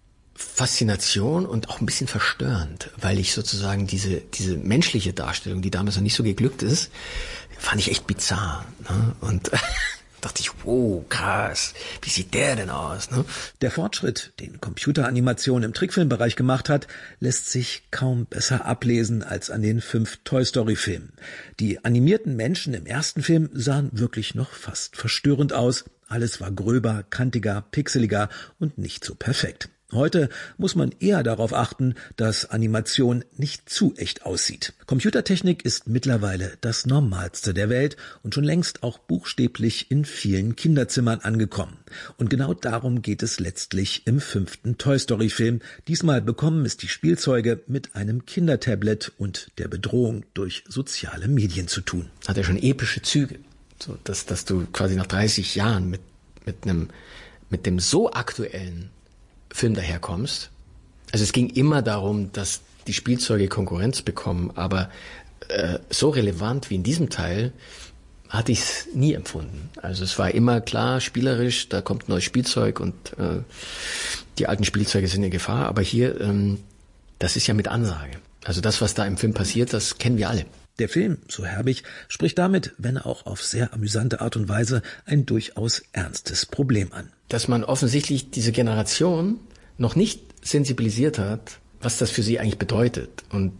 Faszination und auch ein bisschen verstörend, weil ich sozusagen diese diese menschliche Darstellung, die damals noch nicht so geglückt ist, fand ich echt bizarr. Ne? Und dachte ich, wow, krass, wie sieht der denn aus? Ne? Der Fortschritt, den Computeranimation im Trickfilmbereich gemacht hat, lässt sich kaum besser ablesen als an den fünf Toy-Story-Filmen. Die animierten Menschen im ersten Film sahen wirklich noch fast verstörend aus. Alles war gröber, kantiger, pixeliger und nicht so perfekt. Heute muss man eher darauf achten, dass Animation nicht zu echt aussieht. Computertechnik ist mittlerweile das Normalste der Welt und schon längst auch buchstäblich in vielen Kinderzimmern angekommen. Und genau darum geht es letztlich im fünften Toy-Story-Film. Diesmal bekommen es die Spielzeuge mit einem Kindertablet und der Bedrohung durch soziale Medien zu tun. Hat ja schon epische Züge, so dass, dass du quasi nach dreißig Jahren mit, mit einem, mit dem so aktuellen Film daherkommst. Also es ging immer darum, dass die Spielzeuge Konkurrenz bekommen, aber äh, so relevant wie in diesem Teil hatte ich es nie empfunden. Also es war immer klar, spielerisch, da kommt neues Spielzeug und äh, die alten Spielzeuge sind in Gefahr, aber hier, ähm, das ist ja mit Ansage. Also das, was da im Film passiert, das kennen wir alle. Der Film, so Herbig, spricht damit, wenn auch auf sehr amüsante Art und Weise, ein durchaus ernstes Problem an. Dass man offensichtlich diese Generation noch nicht sensibilisiert hat, was das für sie eigentlich bedeutet. Und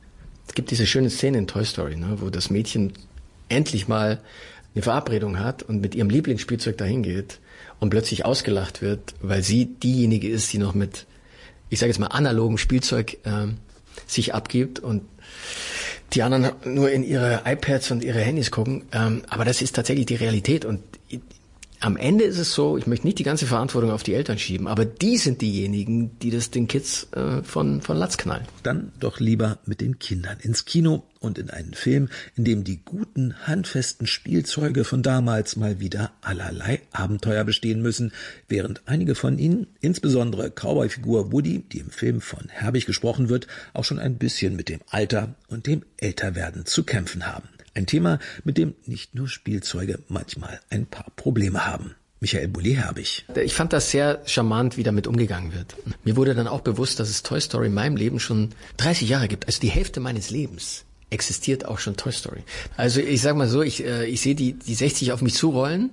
es gibt diese schöne Szene in Toy Story, ne, wo das Mädchen endlich mal eine Verabredung hat und mit ihrem Lieblingsspielzeug dahin geht und plötzlich ausgelacht wird, weil sie diejenige ist, die noch mit, ich sage jetzt mal, analogem Spielzeug äh, sich abgibt und die anderen nur in ihre iPads und ihre Handys gucken. Ähm, aber das ist tatsächlich die Realität. Und am Ende ist es so, ich möchte nicht die ganze Verantwortung auf die Eltern schieben, aber die sind diejenigen, die das den Kids äh, von, von Latz knallen. Dann doch lieber mit den Kindern ins Kino und in einen Film, in dem die guten, handfesten Spielzeuge von damals mal wieder allerlei Abenteuer bestehen müssen, während einige von ihnen, insbesondere Cowboy-Figur Woody, die im Film von Herbig gesprochen wird, auch schon ein bisschen mit dem Alter und dem Älterwerden zu kämpfen haben. Ein Thema, mit dem nicht nur Spielzeuge manchmal ein paar Probleme haben. Michael Bulli Herbig. Ich fand das sehr charmant, wie damit umgegangen wird. Mir wurde dann auch bewusst, dass es Toy Story in meinem Leben schon dreißig Jahre gibt. Also die Hälfte meines Lebens existiert auch schon Toy Story. Also ich sag mal so, ich, äh, ich sehe die, die sechzig auf mich zurollen.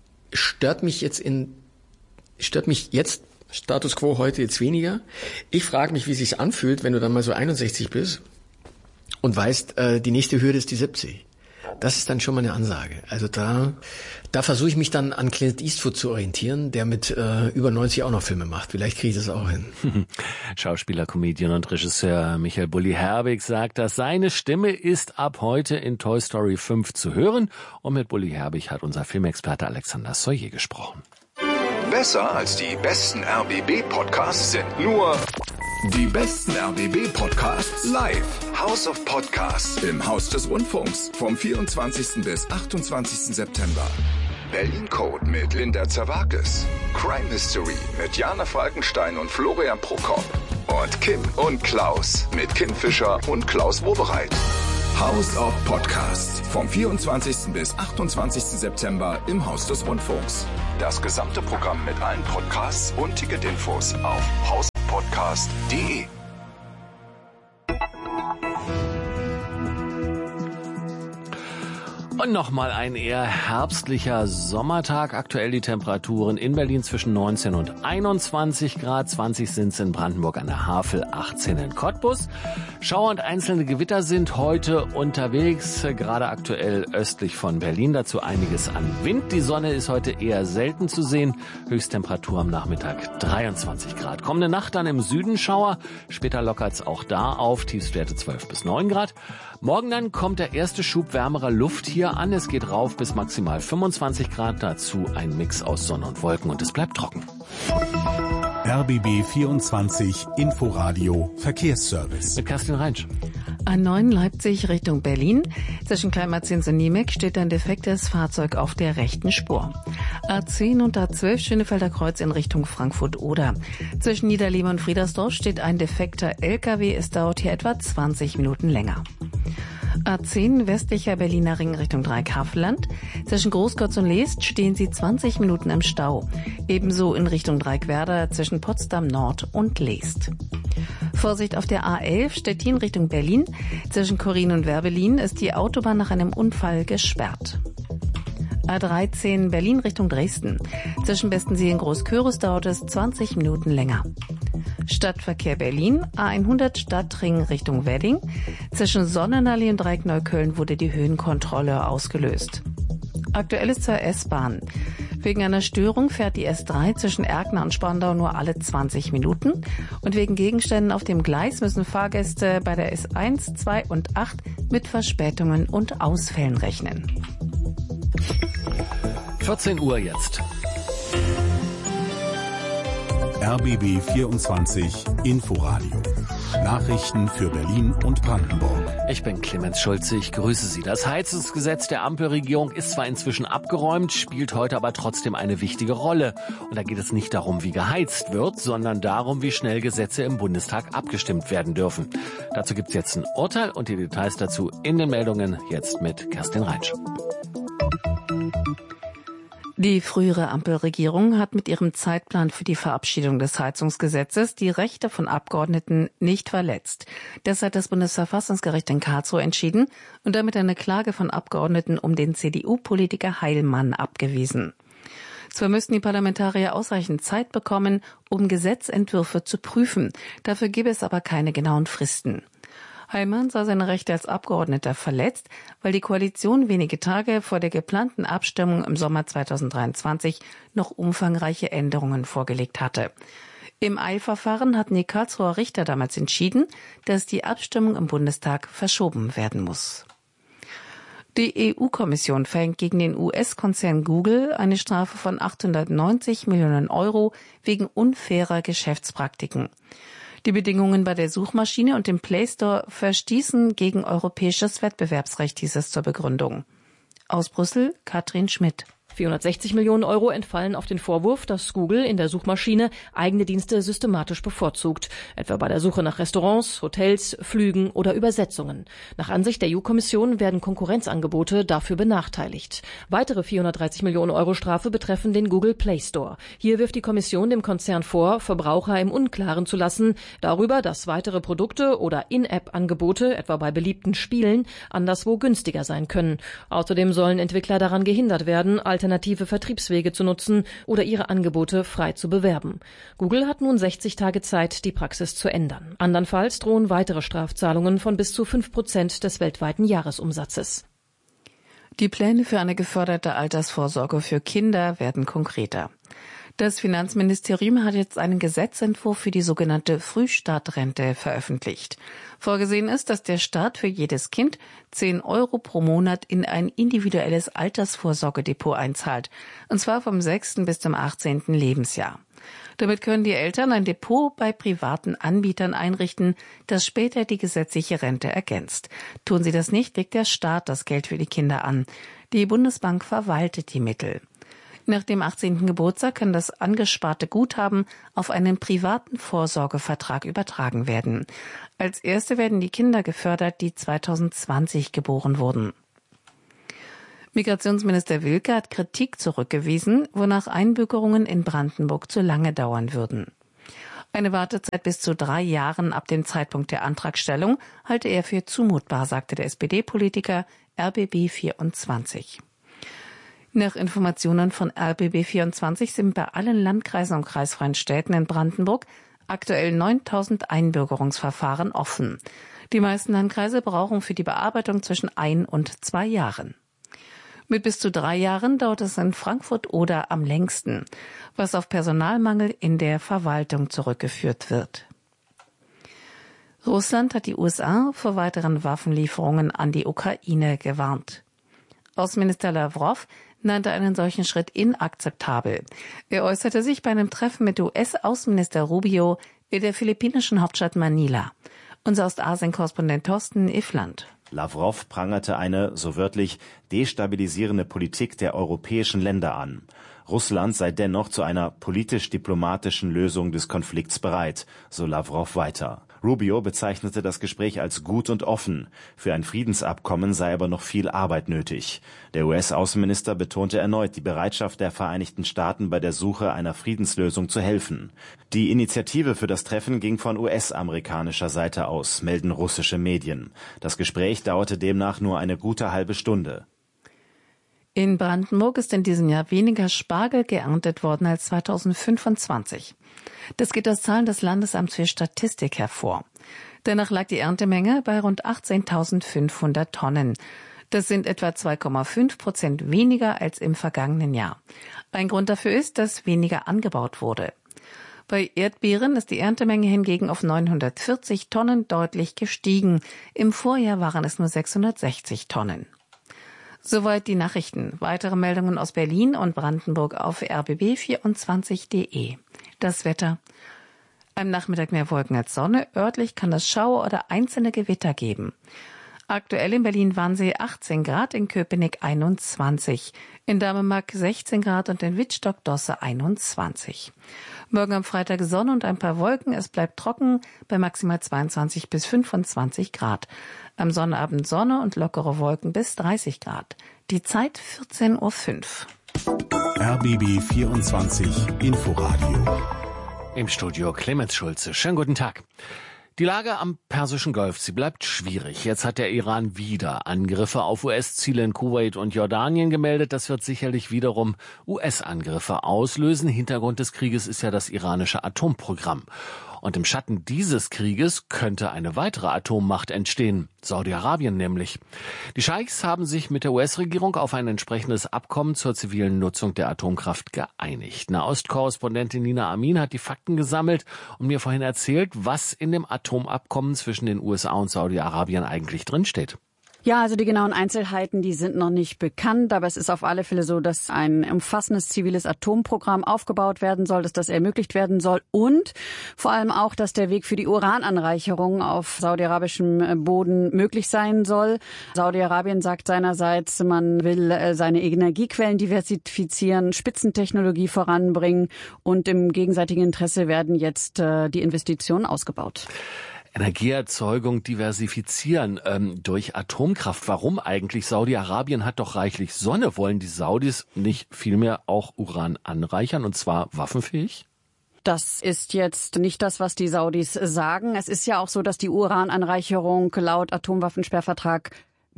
Stört mich jetzt in, stört mich jetzt, Status Quo heute jetzt weniger. Ich frage mich, wie es sich anfühlt, wenn du dann mal so einundsechzig bist und weißt, äh, die nächste Hürde ist die siebzig. das ist dann schon mal eine Ansage. Also da, da versuche ich mich dann an Clint Eastwood zu orientieren, der mit äh, über neunzig auch noch Filme macht. Vielleicht kriege ich das auch hin. Schauspieler, Comedian und Regisseur Michael Bulli Herbig sagt, dass seine Stimme ist ab heute in Toy Story fünf zu hören. Und mit Bulli Herbig hat unser Filmexperte Alexander Soyer gesprochen. Besser als die besten R B B-Podcasts sind nur die besten R B B-Podcasts live. House of Podcasts im Haus des Rundfunks vom vierundzwanzigsten bis achtundzwanzigsten September. Berlin Code mit Linda Zerwakis. Crime History mit Jana Falkenstein und Florian Prokop. Und Kim und Klaus mit Kim Fischer und Klaus Wowereit. House of Podcasts vom vierundzwanzigsten bis achtundzwanzigsten September im Haus des Rundfunks. Das gesamte Programm mit allen Podcasts und Ticketinfos auf house podcast punkt de. Und nochmal ein eher herbstlicher Sommertag. Aktuell die Temperaturen in Berlin zwischen neunzehn und einundzwanzig Grad. zwanzig sind es in Brandenburg an der Havel, achtzehn in Cottbus. Schauer und einzelne Gewitter sind heute unterwegs, gerade aktuell östlich von Berlin. Dazu einiges an Wind. Die Sonne ist heute eher selten zu sehen. Höchsttemperatur am Nachmittag dreiundzwanzig Grad. Kommende Nacht dann im Süden Schauer. Später lockert es auch da auf. Tiefstwerte zwölf bis neun Grad. Morgen dann kommt der erste Schub wärmerer Luft hier an. Es geht rauf bis maximal fünfundzwanzig Grad. Dazu ein Mix aus Sonne und Wolken und es bleibt trocken. R B B vierundzwanzig Inforadio Verkehrsservice. Mit Kerstin Reinsch. A neun Leipzig Richtung Berlin. Zwischen Kleinmarzins und Niemek steht ein defektes Fahrzeug auf der rechten Spur. A zehn und A zwölf Schönefelder Kreuz in Richtung Frankfurt-Oder. Zwischen Niederleben und Friedersdorf steht ein defekter L K W. Es dauert hier etwa zwanzig Minuten länger. A zehn westlicher Berliner Ring Richtung Dreieckhavelland. Zwischen Großkotz und Leest stehen sie zwanzig Minuten im Stau. Ebenso in Richtung Dreieckwerder zwischen Potsdam Nord und Leest. Vorsicht auf der A elf Stettin Richtung Berlin. Zwischen Korin und Werbelin ist die Autobahn nach einem Unfall gesperrt. A dreizehn Berlin Richtung Dresden. Zwischen Bestensee und Großküritz dauert es zwanzig Minuten länger. Stadtverkehr Berlin, A hundert Stadtring Richtung Wedding. Zwischen Sonnenallee und Dreieck Neukölln wurde die Höhenkontrolle ausgelöst. Aktuell ist zur S-Bahn. Wegen einer Störung fährt die S drei zwischen Erkner und Spandau nur alle zwanzig Minuten. Und wegen Gegenständen auf dem Gleis müssen Fahrgäste bei der S eins, zwei und acht mit Verspätungen und Ausfällen rechnen. vierzehn Uhr jetzt. R B B vierundzwanzig Inforadio. Nachrichten für Berlin und Brandenburg. Ich bin Clemens Schulze, ich grüße Sie. Das Heizungsgesetz der Ampelregierung ist zwar inzwischen abgeräumt, spielt heute aber trotzdem eine wichtige Rolle. Und da geht es nicht darum, wie geheizt wird, sondern darum, wie schnell Gesetze im Bundestag abgestimmt werden dürfen. Dazu gibt's jetzt ein Urteil und die Details dazu in den Meldungen jetzt mit Kerstin Reinsch. Die frühere Ampelregierung hat mit ihrem Zeitplan für die Verabschiedung des Heizungsgesetzes die Rechte von Abgeordneten nicht verletzt. Das hat das Bundesverfassungsgericht in Karlsruhe entschieden und damit eine Klage von Abgeordneten um den C D U-Politiker Heilmann abgewiesen. Zwar müssten die Parlamentarier ausreichend Zeit bekommen, um Gesetzentwürfe zu prüfen. Dafür gäbe es aber keine genauen Fristen. Heilmann sah seine Rechte als Abgeordneter verletzt, weil die Koalition wenige Tage vor der geplanten Abstimmung im Sommer zweitausenddreiundzwanzig noch umfangreiche Änderungen vorgelegt hatte. Im Eilverfahren hatten die Karlsruher Richter damals entschieden, dass die Abstimmung im Bundestag verschoben werden muss. Die E U-Kommission verhängt gegen den U S-Konzern Google eine Strafe von achthundertneunzig Millionen Euro wegen unfairer Geschäftspraktiken. Die Bedingungen bei der Suchmaschine und dem Play Store verstießen gegen europäisches Wettbewerbsrecht, hieß es zur Begründung. Aus Brüssel, Katrin Schmidt. vierhundertsechzig Millionen Euro entfallen auf den Vorwurf, dass Google in der Suchmaschine eigene Dienste systematisch bevorzugt, etwa bei der Suche nach Restaurants, Hotels, Flügen oder Übersetzungen. Nach Ansicht der E U-Kommission werden Konkurrenzangebote dafür benachteiligt. Weitere vierhundertdreißig Millionen Euro Strafe betreffen den Google Play Store. Hier wirft die Kommission dem Konzern vor, Verbraucher im Unklaren zu lassen darüber, dass weitere Produkte oder In-App-Angebote, etwa bei beliebten Spielen, anderswo günstiger sein können. Außerdem sollen Entwickler daran gehindert werden, alternative Vertriebswege zu nutzen oder ihre Angebote frei zu bewerben. Google hat nun sechzig Tage Zeit, die Praxis zu ändern. Andernfalls drohen weitere Strafzahlungen von bis zu fünf Prozent des weltweiten Jahresumsatzes. Die Pläne für eine geförderte Altersvorsorge für Kinder werden konkreter. Das Finanzministerium hat jetzt einen Gesetzentwurf für die sogenannte Frühstartrente veröffentlicht. Vorgesehen ist, dass der Staat für jedes Kind zehn Euro pro Monat in ein individuelles Altersvorsorgedepot einzahlt, und zwar vom sechsten bis zum achtzehnten Lebensjahr. Damit können die Eltern ein Depot bei privaten Anbietern einrichten, das später die gesetzliche Rente ergänzt. Tun sie das nicht, legt der Staat das Geld für die Kinder an. Die Bundesbank verwaltet die Mittel. Nach dem achtzehnten Geburtstag kann das angesparte Guthaben auf einen privaten Vorsorgevertrag übertragen werden. Als erste werden die Kinder gefördert, die zweitausendzwanzig geboren wurden. Migrationsminister Wilke hat Kritik zurückgewiesen, wonach Einbürgerungen in Brandenburg zu lange dauern würden. Eine Wartezeit bis zu drei Jahren ab dem Zeitpunkt der Antragstellung halte er für zumutbar, sagte der S P D-Politiker R B B vierundzwanzig. Nach Informationen von R B B vierundzwanzig sind bei allen Landkreisen und kreisfreien Städten in Brandenburg aktuell neuntausend Einbürgerungsverfahren offen. Die meisten Landkreise brauchen für die Bearbeitung zwischen ein und zwei Jahren. Mit bis zu drei Jahren dauert es in Frankfurt oder am längsten, was auf Personalmangel in der Verwaltung zurückgeführt wird. Russland hat die U S A vor weiteren Waffenlieferungen an die Ukraine gewarnt. Außenminister Lavrov nannte einen solchen Schritt inakzeptabel. Er äußerte sich bei einem Treffen mit U S-Außenminister Rubio in der philippinischen Hauptstadt Manila. Unser Ostasien-Korrespondent Thorsten Iffland. Lavrov prangerte eine, so wörtlich, destabilisierende Politik der europäischen Länder an. Russland sei dennoch zu einer politisch-diplomatischen Lösung des Konflikts bereit, so Lavrov weiter. Rubio bezeichnete das Gespräch als gut und offen. Für ein Friedensabkommen sei aber noch viel Arbeit nötig. Der U S-Außenminister betonte erneut die Bereitschaft der Vereinigten Staaten bei der Suche einer Friedenslösung zu helfen. Die Initiative für das Treffen ging von U S-amerikanischer Seite aus, melden russische Medien. Das Gespräch dauerte demnach nur eine gute halbe Stunde. In Brandenburg ist in diesem Jahr weniger Spargel geerntet worden als zweitausendfünfundzwanzig. Das geht aus Zahlen des Landesamts für Statistik hervor. Danach lag die Erntemenge bei rund achtzehntausendfünfhundert Tonnen. Das sind etwa zwei Komma fünf Prozent weniger als im vergangenen Jahr. Ein Grund dafür ist, dass weniger angebaut wurde. Bei Erdbeeren ist die Erntemenge hingegen auf neunhundertvierzig Tonnen deutlich gestiegen. Im Vorjahr waren es nur sechshundertsechzig Tonnen. Soweit die Nachrichten. Weitere Meldungen aus Berlin und Brandenburg auf r b b vierundzwanzig punkt d e. Das Wetter. Am Nachmittag mehr Wolken als Sonne. Örtlich kann es Schauer oder einzelne Gewitter geben. Aktuell in Berlin-Wannsee achtzehn Grad, in Köpenick einundzwanzig, in Dänemark sechzehn Grad und in Wittstock-Dosse einundzwanzig. Morgen am Freitag Sonne und ein paar Wolken. Es bleibt trocken bei maximal zweiundzwanzig bis fünfundzwanzig Grad. Am Sonnabend Sonne und lockere Wolken bis dreißig Grad. Die Zeit vierzehn Uhr fünf. R B B vierundzwanzig Inforadio. Im Studio Clemens Schulze. Schönen guten Tag. Die Lage am Persischen Golf, sie bleibt schwierig. Jetzt hat der Iran wieder Angriffe auf U S-Ziele in Kuwait und Jordanien gemeldet. Das wird sicherlich wiederum U S-Angriffe auslösen. Hintergrund des Krieges ist ja das iranische Atomprogramm. Und im Schatten dieses Krieges könnte eine weitere Atommacht entstehen, Saudi-Arabien nämlich. Die Scheichs haben sich mit der U S-Regierung auf ein entsprechendes Abkommen zur zivilen Nutzung der Atomkraft geeinigt. Nahost-Korrespondentin Nina Amin hat die Fakten gesammelt und mir vorhin erzählt, was in dem Atomabkommen zwischen den U S A und Saudi-Arabien eigentlich drinsteht. Ja, also die genauen Einzelheiten, die sind noch nicht bekannt, aber es ist auf alle Fälle so, dass ein umfassendes ziviles Atomprogramm aufgebaut werden soll, dass das ermöglicht werden soll und vor allem auch, dass der Weg für die Urananreicherung auf saudi-arabischem Boden möglich sein soll. Saudi-Arabien sagt seinerseits, man will seine Energiequellen diversifizieren, Spitzentechnologie voranbringen und im gegenseitigen Interesse werden jetzt die Investitionen ausgebaut. Energieerzeugung diversifizieren ähm, durch Atomkraft. Warum eigentlich? Saudi-Arabien hat doch reichlich Sonne. Wollen die Saudis nicht vielmehr auch Uran anreichern, und zwar waffenfähig? Das ist jetzt nicht das, was die Saudis sagen. Es ist ja auch so, dass die Urananreicherung laut Atomwaffensperrvertrag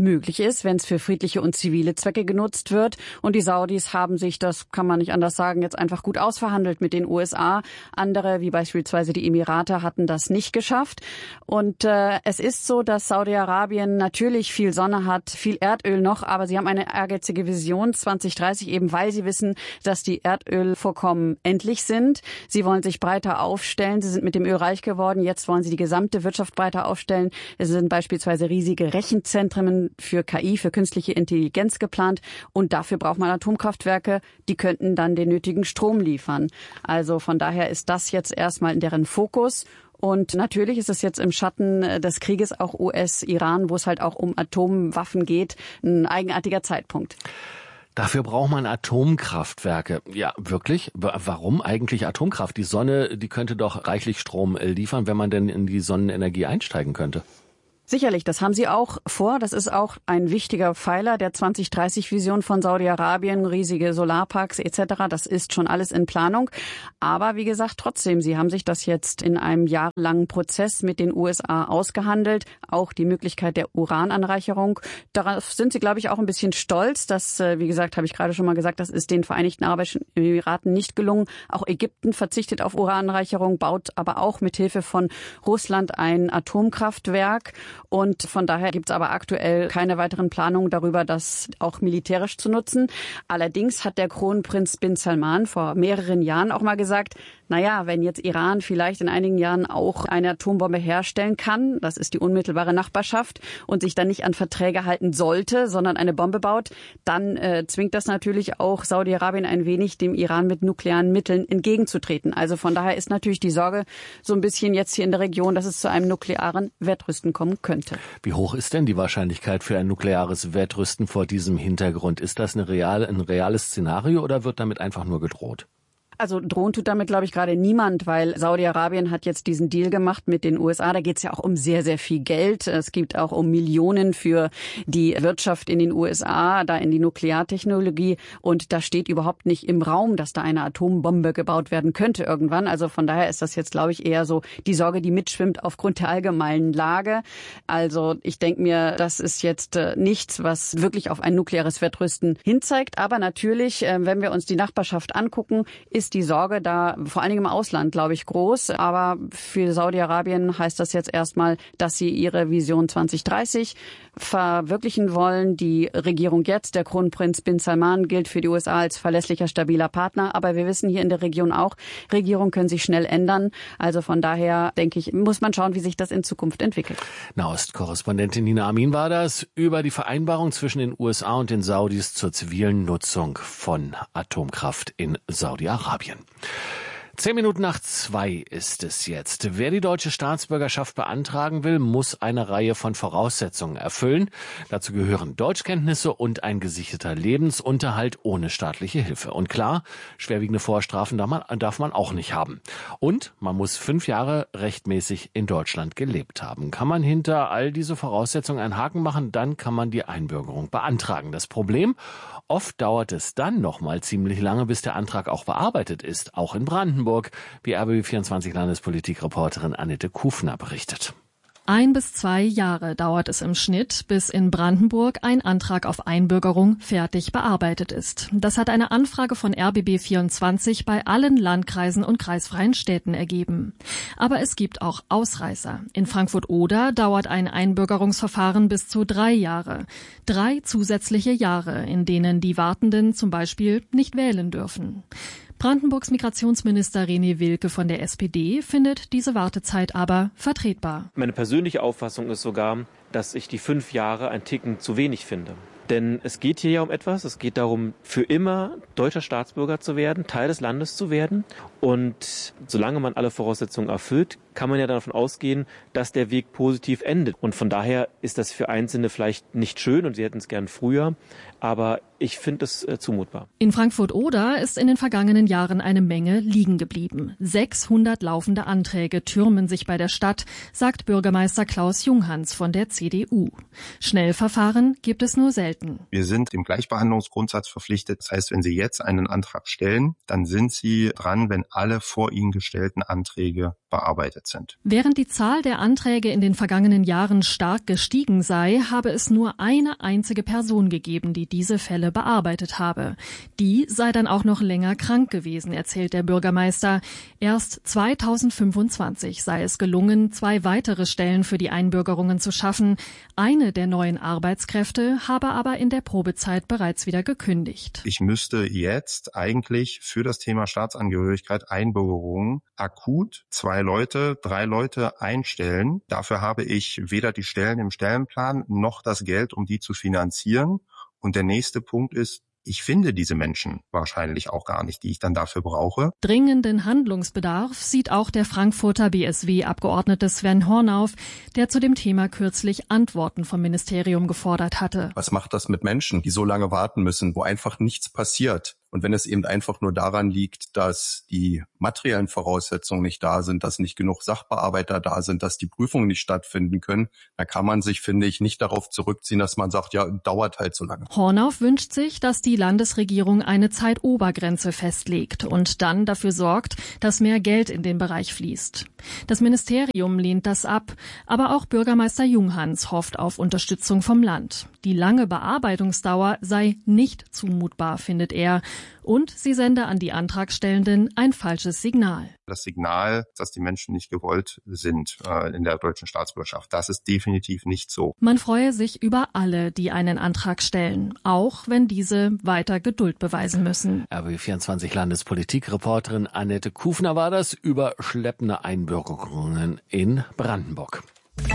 möglich ist, wenn es für friedliche und zivile Zwecke genutzt wird. Und die Saudis haben sich, das kann man nicht anders sagen, jetzt einfach gut ausverhandelt mit den U S A. Andere, wie beispielsweise die Emirate, hatten das nicht geschafft. Und äh, es ist so, dass Saudi-Arabien natürlich viel Sonne hat, viel Erdöl noch, aber sie haben eine ehrgeizige Vision zwanzig dreißig, eben weil sie wissen, dass die Erdölvorkommen endlich sind. Sie wollen sich breiter aufstellen. Sie sind mit dem Öl reich geworden. Jetzt wollen sie die gesamte Wirtschaft breiter aufstellen. Es sind beispielsweise riesige Rechenzentren für K I, für künstliche Intelligenz geplant. Und dafür braucht man Atomkraftwerke. Die könnten dann den nötigen Strom liefern. Also von daher ist das jetzt erstmal in deren Fokus. Und natürlich ist es jetzt im Schatten des Krieges auch U S-Iran, wo es halt auch um Atomwaffen geht, ein eigenartiger Zeitpunkt. Dafür braucht man Atomkraftwerke. Ja, wirklich? Warum eigentlich Atomkraft? Die Sonne, die könnte doch reichlich Strom liefern, wenn man denn in die Sonnenenergie einsteigen könnte. Sicherlich, das haben sie auch vor. Das ist auch ein wichtiger Pfeiler der zwanzig dreißig Vision von Saudi-Arabien, riesige Solarparks et cetera. Das ist schon alles in Planung. Aber wie gesagt, trotzdem, sie haben sich das jetzt in einem jahrelangen Prozess mit den U S A ausgehandelt. Auch die Möglichkeit der Urananreicherung. Darauf sind sie, glaube ich, auch ein bisschen stolz. Das, wie gesagt, habe ich gerade schon mal gesagt, das ist den Vereinigten Arabischen Emiraten nicht gelungen. Auch Ägypten verzichtet auf Urananreicherung, baut aber auch mit Hilfe von Russland ein Atomkraftwerk. Und von daher gibt es aber aktuell keine weiteren Planungen darüber, das auch militärisch zu nutzen. Allerdings hat der Kronprinz bin Salman vor mehreren Jahren auch mal gesagt, naja, wenn jetzt Iran vielleicht in einigen Jahren auch eine Atombombe herstellen kann, das ist die unmittelbare Nachbarschaft, und sich dann nicht an Verträge halten sollte, sondern eine Bombe baut, dann äh, zwingt das natürlich auch Saudi-Arabien ein wenig, dem Iran mit nuklearen Mitteln entgegenzutreten. Also von daher ist natürlich die Sorge so ein bisschen jetzt hier in der Region, dass es zu einem nuklearen Wettrüsten kommen könnte. Wie hoch ist denn die Wahrscheinlichkeit für ein nukleares Wettrüsten vor diesem Hintergrund? Ist das eine reale, ein reales Szenario oder wird damit einfach nur gedroht? Also drohen tut damit, glaube ich, gerade niemand, weil Saudi-Arabien hat jetzt diesen Deal gemacht mit den U S A. Da geht es ja auch um sehr, sehr viel Geld. Es geht auch um Millionen für die Wirtschaft in den U S A, da in die Nukleartechnologie. Und da steht überhaupt nicht im Raum, dass da eine Atombombe gebaut werden könnte irgendwann. Also von daher ist das jetzt, glaube ich, eher so die Sorge, die mitschwimmt aufgrund der allgemeinen Lage. Also ich denke mir, das ist jetzt nichts, was wirklich auf ein nukleares Wettrüsten hinzeigt. Aber natürlich, wenn wir uns die Nachbarschaft angucken, ist die Sorge da vor allen Dingen im Ausland, glaube ich, groß. Aber für Saudi-Arabien heißt das jetzt erstmal, dass sie ihre Vision zwanzig dreißig verwirklichen wollen. Die Regierung jetzt, der Kronprinz bin Salman, gilt für die U S A als verlässlicher, stabiler Partner. Aber wir wissen hier in der Region auch, Regierungen können sich schnell ändern. Also von daher, denke ich, muss man schauen, wie sich das in Zukunft entwickelt. Nahost-Korrespondentin Nina Amin war das über die Vereinbarung zwischen den U S A und den Saudis zur zivilen Nutzung von Atomkraft in Saudi-Arabien. Zehn Minuten nach zwei ist es jetzt. Wer die deutsche Staatsbürgerschaft beantragen will, muss eine Reihe von Voraussetzungen erfüllen. Dazu gehören Deutschkenntnisse und ein gesicherter Lebensunterhalt ohne staatliche Hilfe. Und klar, schwerwiegende Vorstrafen darf man auch nicht haben. Und man muss fünf Jahre rechtmäßig in Deutschland gelebt haben. Kann man hinter all diese Voraussetzungen einen Haken machen, dann kann man die Einbürgerung beantragen. Das Problem: oft dauert es dann noch mal ziemlich lange, bis der Antrag auch bearbeitet ist, auch in Brandenburg, wie R B B vierundzwanzig Landespolitikreporterin Annette Kufner berichtet. Ein bis zwei Jahre dauert es im Schnitt, bis in Brandenburg ein Antrag auf Einbürgerung fertig bearbeitet ist. Das hat eine Anfrage von R B B vierundzwanzig bei allen Landkreisen und kreisfreien Städten ergeben. Aber es gibt auch Ausreißer. In Frankfurt-Oder dauert ein Einbürgerungsverfahren bis zu drei Jahre. Drei zusätzliche Jahre, in denen die Wartenden zum Beispiel nicht wählen dürfen. Brandenburgs Migrationsminister René Wilke von der S P D findet diese Wartezeit aber vertretbar. Meine persönliche Auffassung ist sogar, dass ich die fünf Jahre ein Ticken zu wenig finde. Denn es geht hier ja um etwas, es geht darum, für immer deutscher Staatsbürger zu werden, Teil des Landes zu werden. Und solange man alle Voraussetzungen erfüllt, kann man ja davon ausgehen, dass der Weg positiv endet. Und von daher ist das für Einzelne vielleicht nicht schön und sie hätten es gern früher. Aber Ich finde es äh, zumutbar. In Frankfurt-Oder ist in den vergangenen Jahren eine Menge liegen geblieben. sechshundert laufende Anträge türmen sich bei der Stadt, sagt Bürgermeister Klaus Junghans von der C D U. Schnellverfahren gibt es nur selten. Wir sind dem Gleichbehandlungsgrundsatz verpflichtet. Das heißt, wenn Sie jetzt einen Antrag stellen, dann sind Sie dran, wenn alle vor Ihnen gestellten Anträge bearbeitet sind. Während die Zahl der Anträge in den vergangenen Jahren stark gestiegen sei, habe es nur eine einzige Person gegeben, die diese Fälle bearbeitet habe. Die sei dann auch noch länger krank gewesen, erzählt der Bürgermeister. Erst zweitausendfünfundzwanzig sei es gelungen, zwei weitere Stellen für die Einbürgerungen zu schaffen. Eine der neuen Arbeitskräfte habe aber in der Probezeit bereits wieder gekündigt. Ich müsste jetzt eigentlich für das Thema Staatsangehörigkeit, Einbürgerung akut zwei Leute, drei Leute einstellen. Dafür habe ich weder die Stellen im Stellenplan noch das Geld, um die zu finanzieren. Und der nächste Punkt ist, ich finde diese Menschen wahrscheinlich auch gar nicht, die ich dann dafür brauche. Dringenden Handlungsbedarf sieht auch der Frankfurter B S W-Abgeordnete Sven Hornauf, der zu dem Thema kürzlich Antworten vom Ministerium gefordert hatte. Was macht das mit Menschen, die so lange warten müssen, wo einfach nichts passiert? Und wenn es eben einfach nur daran liegt, dass die materiellen Voraussetzungen nicht da sind, dass nicht genug Sachbearbeiter da sind, dass die Prüfungen nicht stattfinden können, dann kann man sich, finde ich, nicht darauf zurückziehen, dass man sagt, ja, dauert halt so lange. Hornauf wünscht sich, dass die Landesregierung eine Zeitobergrenze festlegt und dann dafür sorgt, dass mehr Geld in den Bereich fließt. Das Ministerium lehnt das ab, aber auch Bürgermeister Junghans hofft auf Unterstützung vom Land. Die lange Bearbeitungsdauer sei nicht zumutbar, findet er. Und sie sende an die Antragstellenden ein falsches Signal. Das Signal, dass die Menschen nicht gewollt sind äh, in der deutschen Staatsbürgerschaft, das ist definitiv nicht so. Man freue sich über alle, die einen Antrag stellen, auch wenn diese weiter Geduld beweisen müssen. R B B vierundzwanzig Landespolitikreporterin Annette Kufner war das über schleppende Einbürgerungen in Brandenburg.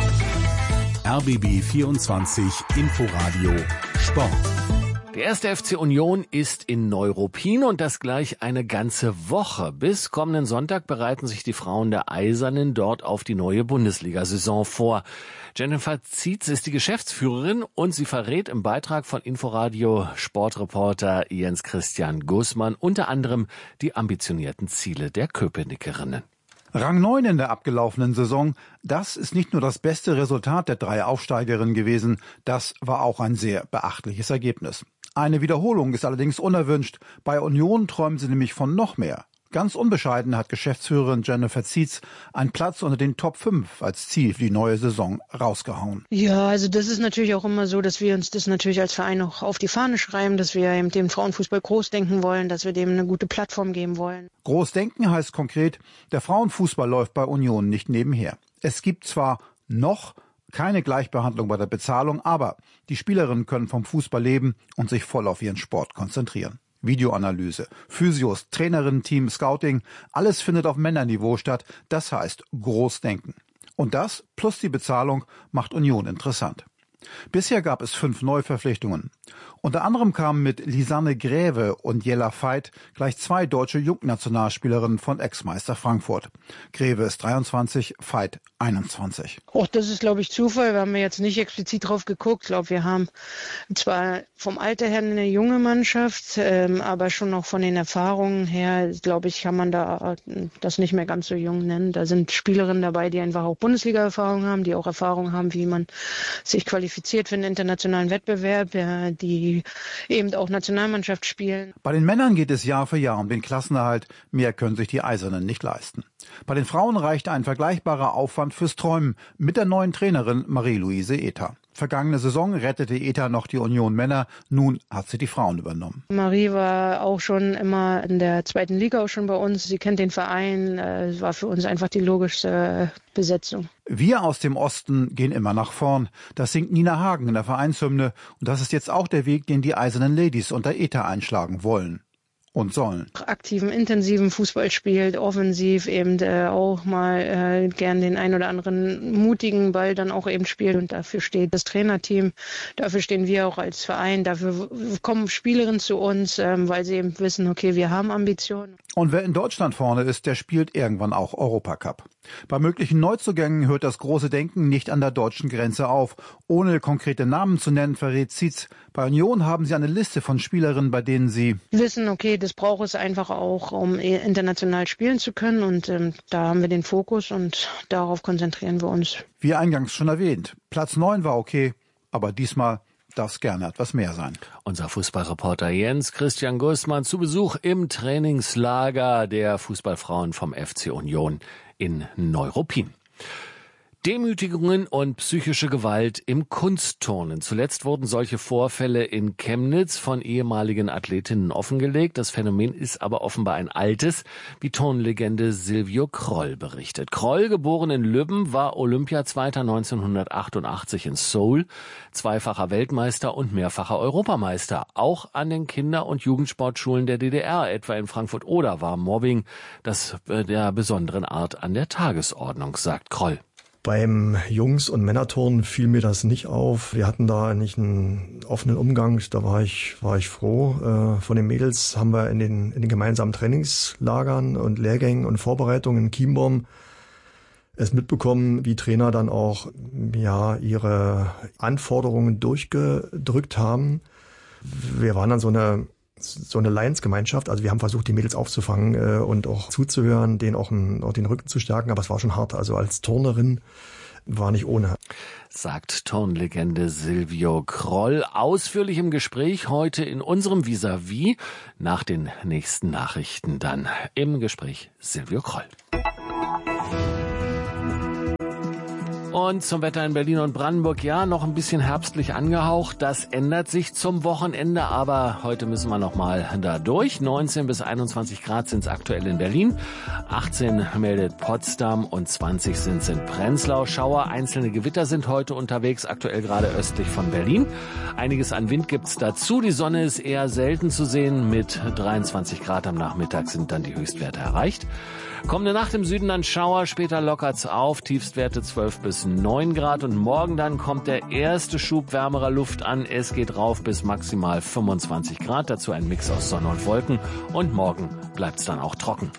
R B B vierundzwanzig Inforadio Sport. Der erste F C Union ist in Neuruppin und das gleich eine ganze Woche. Bis kommenden Sonntag bereiten sich die Frauen der Eisernen dort auf die neue Bundesliga-Saison vor. Jennifer Zietz ist die Geschäftsführerin und sie verrät im Beitrag von Inforadio Sportreporter Jens Christian Gußmann unter anderem die ambitionierten Ziele der Köpenickerinnen. Rang neun in der abgelaufenen Saison, das ist nicht nur das beste Resultat der drei Aufsteigerinnen gewesen, das war auch ein sehr beachtliches Ergebnis. Eine Wiederholung ist allerdings unerwünscht. Bei Union träumen sie nämlich von noch mehr. Ganz unbescheiden hat Geschäftsführerin Jennifer Zietz einen Platz unter den Top fünf als Ziel für die neue Saison rausgehauen. Ja, also das ist natürlich auch immer so, dass wir uns das natürlich als Verein auch auf die Fahne schreiben, dass wir eben dem Frauenfußball groß denken wollen, dass wir dem eine gute Plattform geben wollen. Großdenken heißt konkret, der Frauenfußball läuft bei Union nicht nebenher. Es gibt zwar noch keine Gleichbehandlung bei der Bezahlung, aber die Spielerinnen können vom Fußball leben und sich voll auf ihren Sport konzentrieren. Videoanalyse, Physios, Trainerinnen-Team, Scouting, alles findet auf Männerniveau statt. Das heißt Großdenken. Und das plus die Bezahlung macht Union interessant. Bisher gab es fünf Neuverpflichtungen. Unter anderem kamen mit Lisanne Gräve und Jella Veit gleich zwei deutsche Jungnationalspielerinnen von Ex-Meister Frankfurt. Gräve ist dreiundzwanzig, Veit einundzwanzig. Och, das ist, glaube ich, Zufall. Wir haben jetzt nicht explizit drauf geguckt. Ich glaube, wir haben zwar vom Alter her eine junge Mannschaft, ähm, aber schon noch von den Erfahrungen her, glaube ich, kann man da das nicht mehr ganz so jung nennen. Da sind Spielerinnen dabei, die einfach auch Bundesliga-Erfahrung haben, die auch Erfahrung haben, wie man sich qualifiziert für einen internationalen Wettbewerb, ja, die eben auch Nationalmannschaft spielen. Bei den Männern geht es Jahr für Jahr um den Klassenerhalt. Mehr können sich die Eisernen nicht leisten. Bei den Frauen reichte ein vergleichbarer Aufwand fürs Träumen mit der neuen Trainerin Marie-Louise Ether. Vergangene Saison rettete Ether noch die Union Männer, nun hat sie die Frauen übernommen. Marie war auch schon immer in der zweiten Liga auch schon bei uns. Sie kennt den Verein, äh, war für uns einfach die logischste Besetzung. Wir aus dem Osten gehen immer nach vorn. Das singt Nina Hagen in der Vereinshymne und das ist jetzt auch der Weg, den die Eisernen Ladies unter Ether einschlagen wollen. Und sollen. Aktiven, intensiven Fußball spielt, offensiv eben äh, auch mal äh, gern den ein oder anderen mutigen Ball dann auch eben spielt und dafür steht das Trainerteam, dafür stehen wir auch als Verein, dafür kommen Spielerinnen zu uns, ähm, weil sie eben wissen, okay, wir haben Ambitionen. Und wer in Deutschland vorne ist, der spielt irgendwann auch Europacup. Bei möglichen Neuzugängen hört das große Denken nicht an der deutschen Grenze auf. Ohne konkrete Namen zu nennen, verrät Zietz. Bei Union haben sie eine Liste von Spielerinnen, bei denen sie wissen, okay, das braucht es einfach auch, um international spielen zu können. Und ähm, da haben wir den Fokus und darauf konzentrieren wir uns. Wie eingangs schon erwähnt, Platz neun war okay, aber diesmal darf es gerne etwas mehr sein. Unser Fußballreporter Jens Christian Gussmann zu Besuch im Trainingslager der Fußballfrauen vom F C Union in Neuruppin. Demütigungen und psychische Gewalt im Kunstturnen. Zuletzt wurden solche Vorfälle in Chemnitz von ehemaligen Athletinnen offengelegt. Das Phänomen ist aber offenbar ein altes, wie Turnlegende Silvio Kroll berichtet. Kroll, geboren in Lübben, war Olympiazweiter neunzehnhundertachtundachtzig in Seoul, zweifacher Weltmeister und mehrfacher Europameister. Auch an den Kinder- und Jugendsportschulen der D D R, etwa in Frankfurt-Oder, war Mobbing das der besonderen Art an der Tagesordnung, sagt Kroll. Beim Jungs- und Männerturnen fiel mir das nicht auf. Wir hatten da nicht einen offenen Umgang. Da war ich, war ich froh. Äh, von den Mädels haben wir in den, in den gemeinsamen Trainingslagern und Lehrgängen und Vorbereitungen in Chiembaum es mitbekommen, wie Trainer dann auch, ja, ihre Anforderungen durchgedrückt haben. Wir waren dann so eine, so eine Lions-Gemeinschaft. Also wir haben versucht, die Mädels aufzufangen äh, und auch zuzuhören, denen auch, ein, auch den Rücken zu stärken. Aber es war schon hart. Also als Turnerin war nicht ohne. Sagt Turnlegende Silvio Kroll. Ausführlich im Gespräch heute in unserem Vis-à-vis. Nach den nächsten Nachrichten dann im Gespräch Silvio Kroll. Und zum Wetter in Berlin und Brandenburg, ja, noch ein bisschen herbstlich angehaucht. Das ändert sich zum Wochenende, aber heute müssen wir noch mal da durch. neunzehn bis einundzwanzig Grad sind es aktuell in Berlin, achtzehn meldet Potsdam und zwanzig sind es in Prenzlau. Schauer, einzelne Gewitter sind heute unterwegs, aktuell gerade östlich von Berlin. Einiges an Wind gibt's dazu. Die Sonne ist eher selten zu sehen. Mit dreiundzwanzig Grad am Nachmittag sind dann die Höchstwerte erreicht. Kommende Nacht im Süden dann Schauer, später lockert's auf, Tiefstwerte zwölf bis neun Grad und morgen dann kommt der erste Schub wärmerer Luft an. Es geht rauf bis maximal fünfundzwanzig Grad, dazu ein Mix aus Sonne und Wolken und morgen bleibt's dann auch trocken.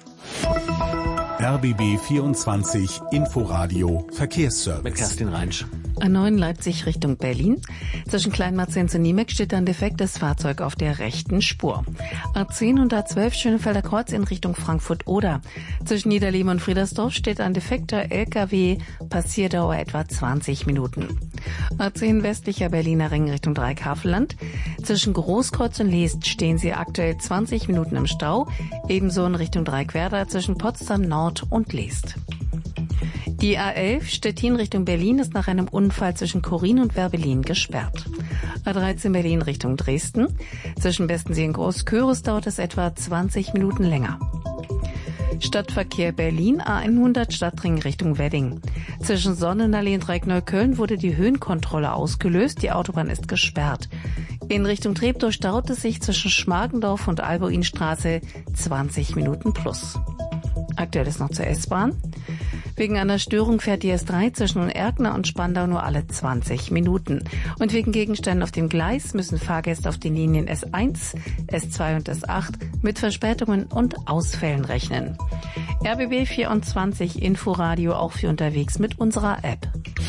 R B B vierundzwanzig Inforadio Verkehrsservice. Mit Kerstin Reinsch. A neun Leipzig Richtung Berlin. Zwischen Kleinmarzenz und Niemeck steht ein defektes Fahrzeug auf der rechten Spur. A zehn und A zwölf Schönefelder Kreuz in Richtung Frankfurt-Oder. Zwischen Niederleben und Friedersdorf steht ein defekter L K W, Passierdauer etwa zwanzig Minuten. A zehn westlicher Berliner Ring Richtung Dreieckhavelland. Zwischen Großkreuz und Leest stehen sie aktuell zwanzig Minuten im Stau. Ebenso in Richtung Dreieckwerder zwischen Potsdam Nord und Leest. Die A elf Stettin Richtung Berlin ist nach einem Unfall zwischen Chorin und Werbelin gesperrt. A dreizehn Berlin Richtung Dresden. Zwischen Bestensee und Großköris dauert es etwa zwanzig Minuten länger. Stadtverkehr Berlin A hundert Stadtring Richtung Wedding. Zwischen Sonnenallee und Dreieck-Neukölln wurde die Höhenkontrolle ausgelöst. Die Autobahn ist gesperrt. In Richtung Treptow staut es sich zwischen Schmargendorf und Albuinstraße zwanzig Minuten plus. Aktuell ist noch zur S-Bahn. Wegen einer Störung fährt die S drei zwischen Erkner und Spandau nur alle zwanzig Minuten. Und wegen Gegenständen auf dem Gleis müssen Fahrgäste auf den Linien S eins, S zwei und S acht mit Verspätungen und Ausfällen rechnen. R B B vierundzwanzig Inforadio auch für unterwegs mit unserer App.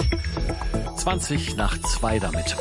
zwanzig nach zwei damit.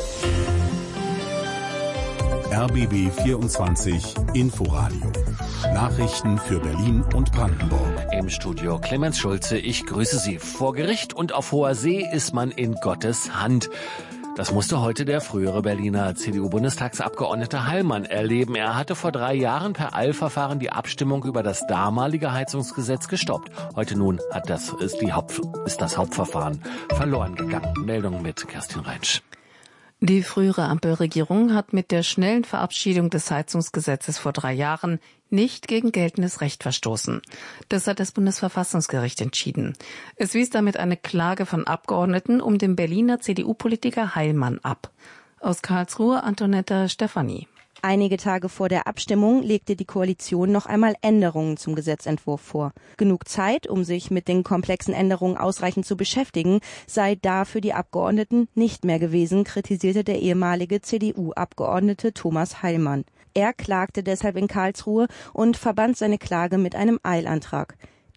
R B B vierundzwanzig Inforadio. Nachrichten für Berlin und Brandenburg. Im Studio Clemens Schulze, ich grüße Sie. Vor Gericht und auf hoher See ist man in Gottes Hand. Das musste heute der frühere Berliner C D U-Bundestagsabgeordnete Heilmann erleben. Er hatte vor drei Jahren per Eilverfahren die Abstimmung über das damalige Heizungsgesetz gestoppt. Heute nun hat das, ist, die Haupt, ist das Hauptverfahren verloren gegangen. Meldung mit Kerstin Reinsch. Die frühere Ampelregierung hat mit der schnellen Verabschiedung des Heizungsgesetzes vor drei Jahren nicht gegen geltendes Recht verstoßen. Das hat das Bundesverfassungsgericht entschieden. Es wies damit eine Klage von Abgeordneten um den Berliner C D U-Politiker Heilmann ab. Aus Karlsruhe Antonetta Stefanie. Einige Tage vor der Abstimmung legte die Koalition noch einmal Änderungen zum Gesetzentwurf vor. Genug Zeit, um sich mit den komplexen Änderungen ausreichend zu beschäftigen, sei da für die Abgeordneten nicht mehr gewesen, kritisierte der ehemalige C D U-Abgeordnete Thomas Heilmann. Er klagte deshalb in Karlsruhe und verband seine Klage mit einem Eilantrag.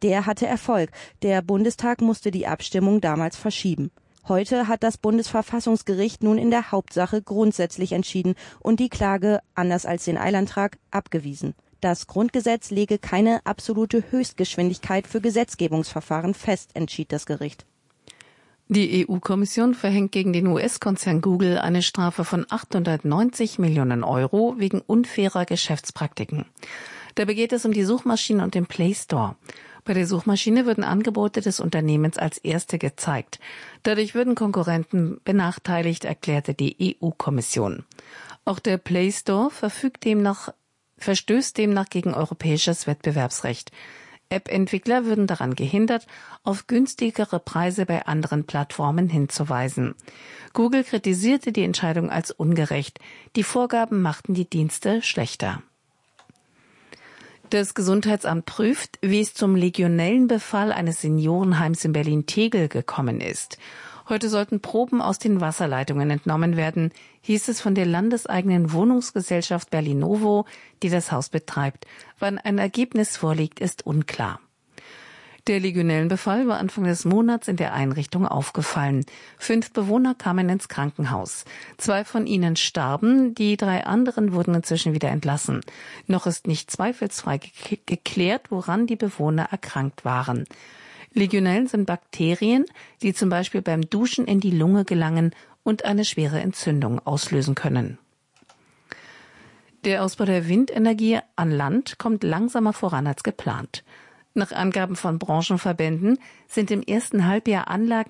Der hatte Erfolg. Der Bundestag musste die Abstimmung damals verschieben. Heute hat das Bundesverfassungsgericht nun in der Hauptsache grundsätzlich entschieden und die Klage, anders als den Eilantrag, abgewiesen. Das Grundgesetz lege keine absolute Höchstgeschwindigkeit für Gesetzgebungsverfahren fest, entschied das Gericht. Die E U-Kommission verhängt gegen den U S-Konzern Google eine Strafe von achthundertneunzig Millionen Euro wegen unfairer Geschäftspraktiken. Dabei geht es um die Suchmaschine und den Play Store. Bei der Suchmaschine würden Angebote des Unternehmens als erste gezeigt. Dadurch würden Konkurrenten benachteiligt, erklärte die E U-Kommission. Auch der Play Store verfügt demnach, verstößt demnach gegen europäisches Wettbewerbsrecht. App-Entwickler würden daran gehindert, auf günstigere Preise bei anderen Plattformen hinzuweisen. Google kritisierte die Entscheidung als ungerecht. Die Vorgaben machten die Dienste schlechter. Das Gesundheitsamt prüft, wie es zum Legionellenbefall eines Seniorenheims in Berlin-Tegel gekommen ist. Heute sollten Proben aus den Wasserleitungen entnommen werden, hieß es von der landeseigenen Wohnungsgesellschaft Berlinovo, die das Haus betreibt. Wann ein Ergebnis vorliegt, ist unklar. Der Legionellenbefall war Anfang des Monats in der Einrichtung aufgefallen. Fünf Bewohner kamen ins Krankenhaus. Zwei von ihnen starben, die drei anderen wurden inzwischen wieder entlassen. Noch ist nicht zweifelsfrei ge- geklärt, woran die Bewohner erkrankt waren. Legionellen sind Bakterien, die zum Beispiel beim Duschen in die Lunge gelangen und eine schwere Entzündung auslösen können. Der Ausbau der Windenergie an Land kommt langsamer voran als geplant. Nach Angaben von Branchenverbänden sind im ersten Halbjahr Anlagen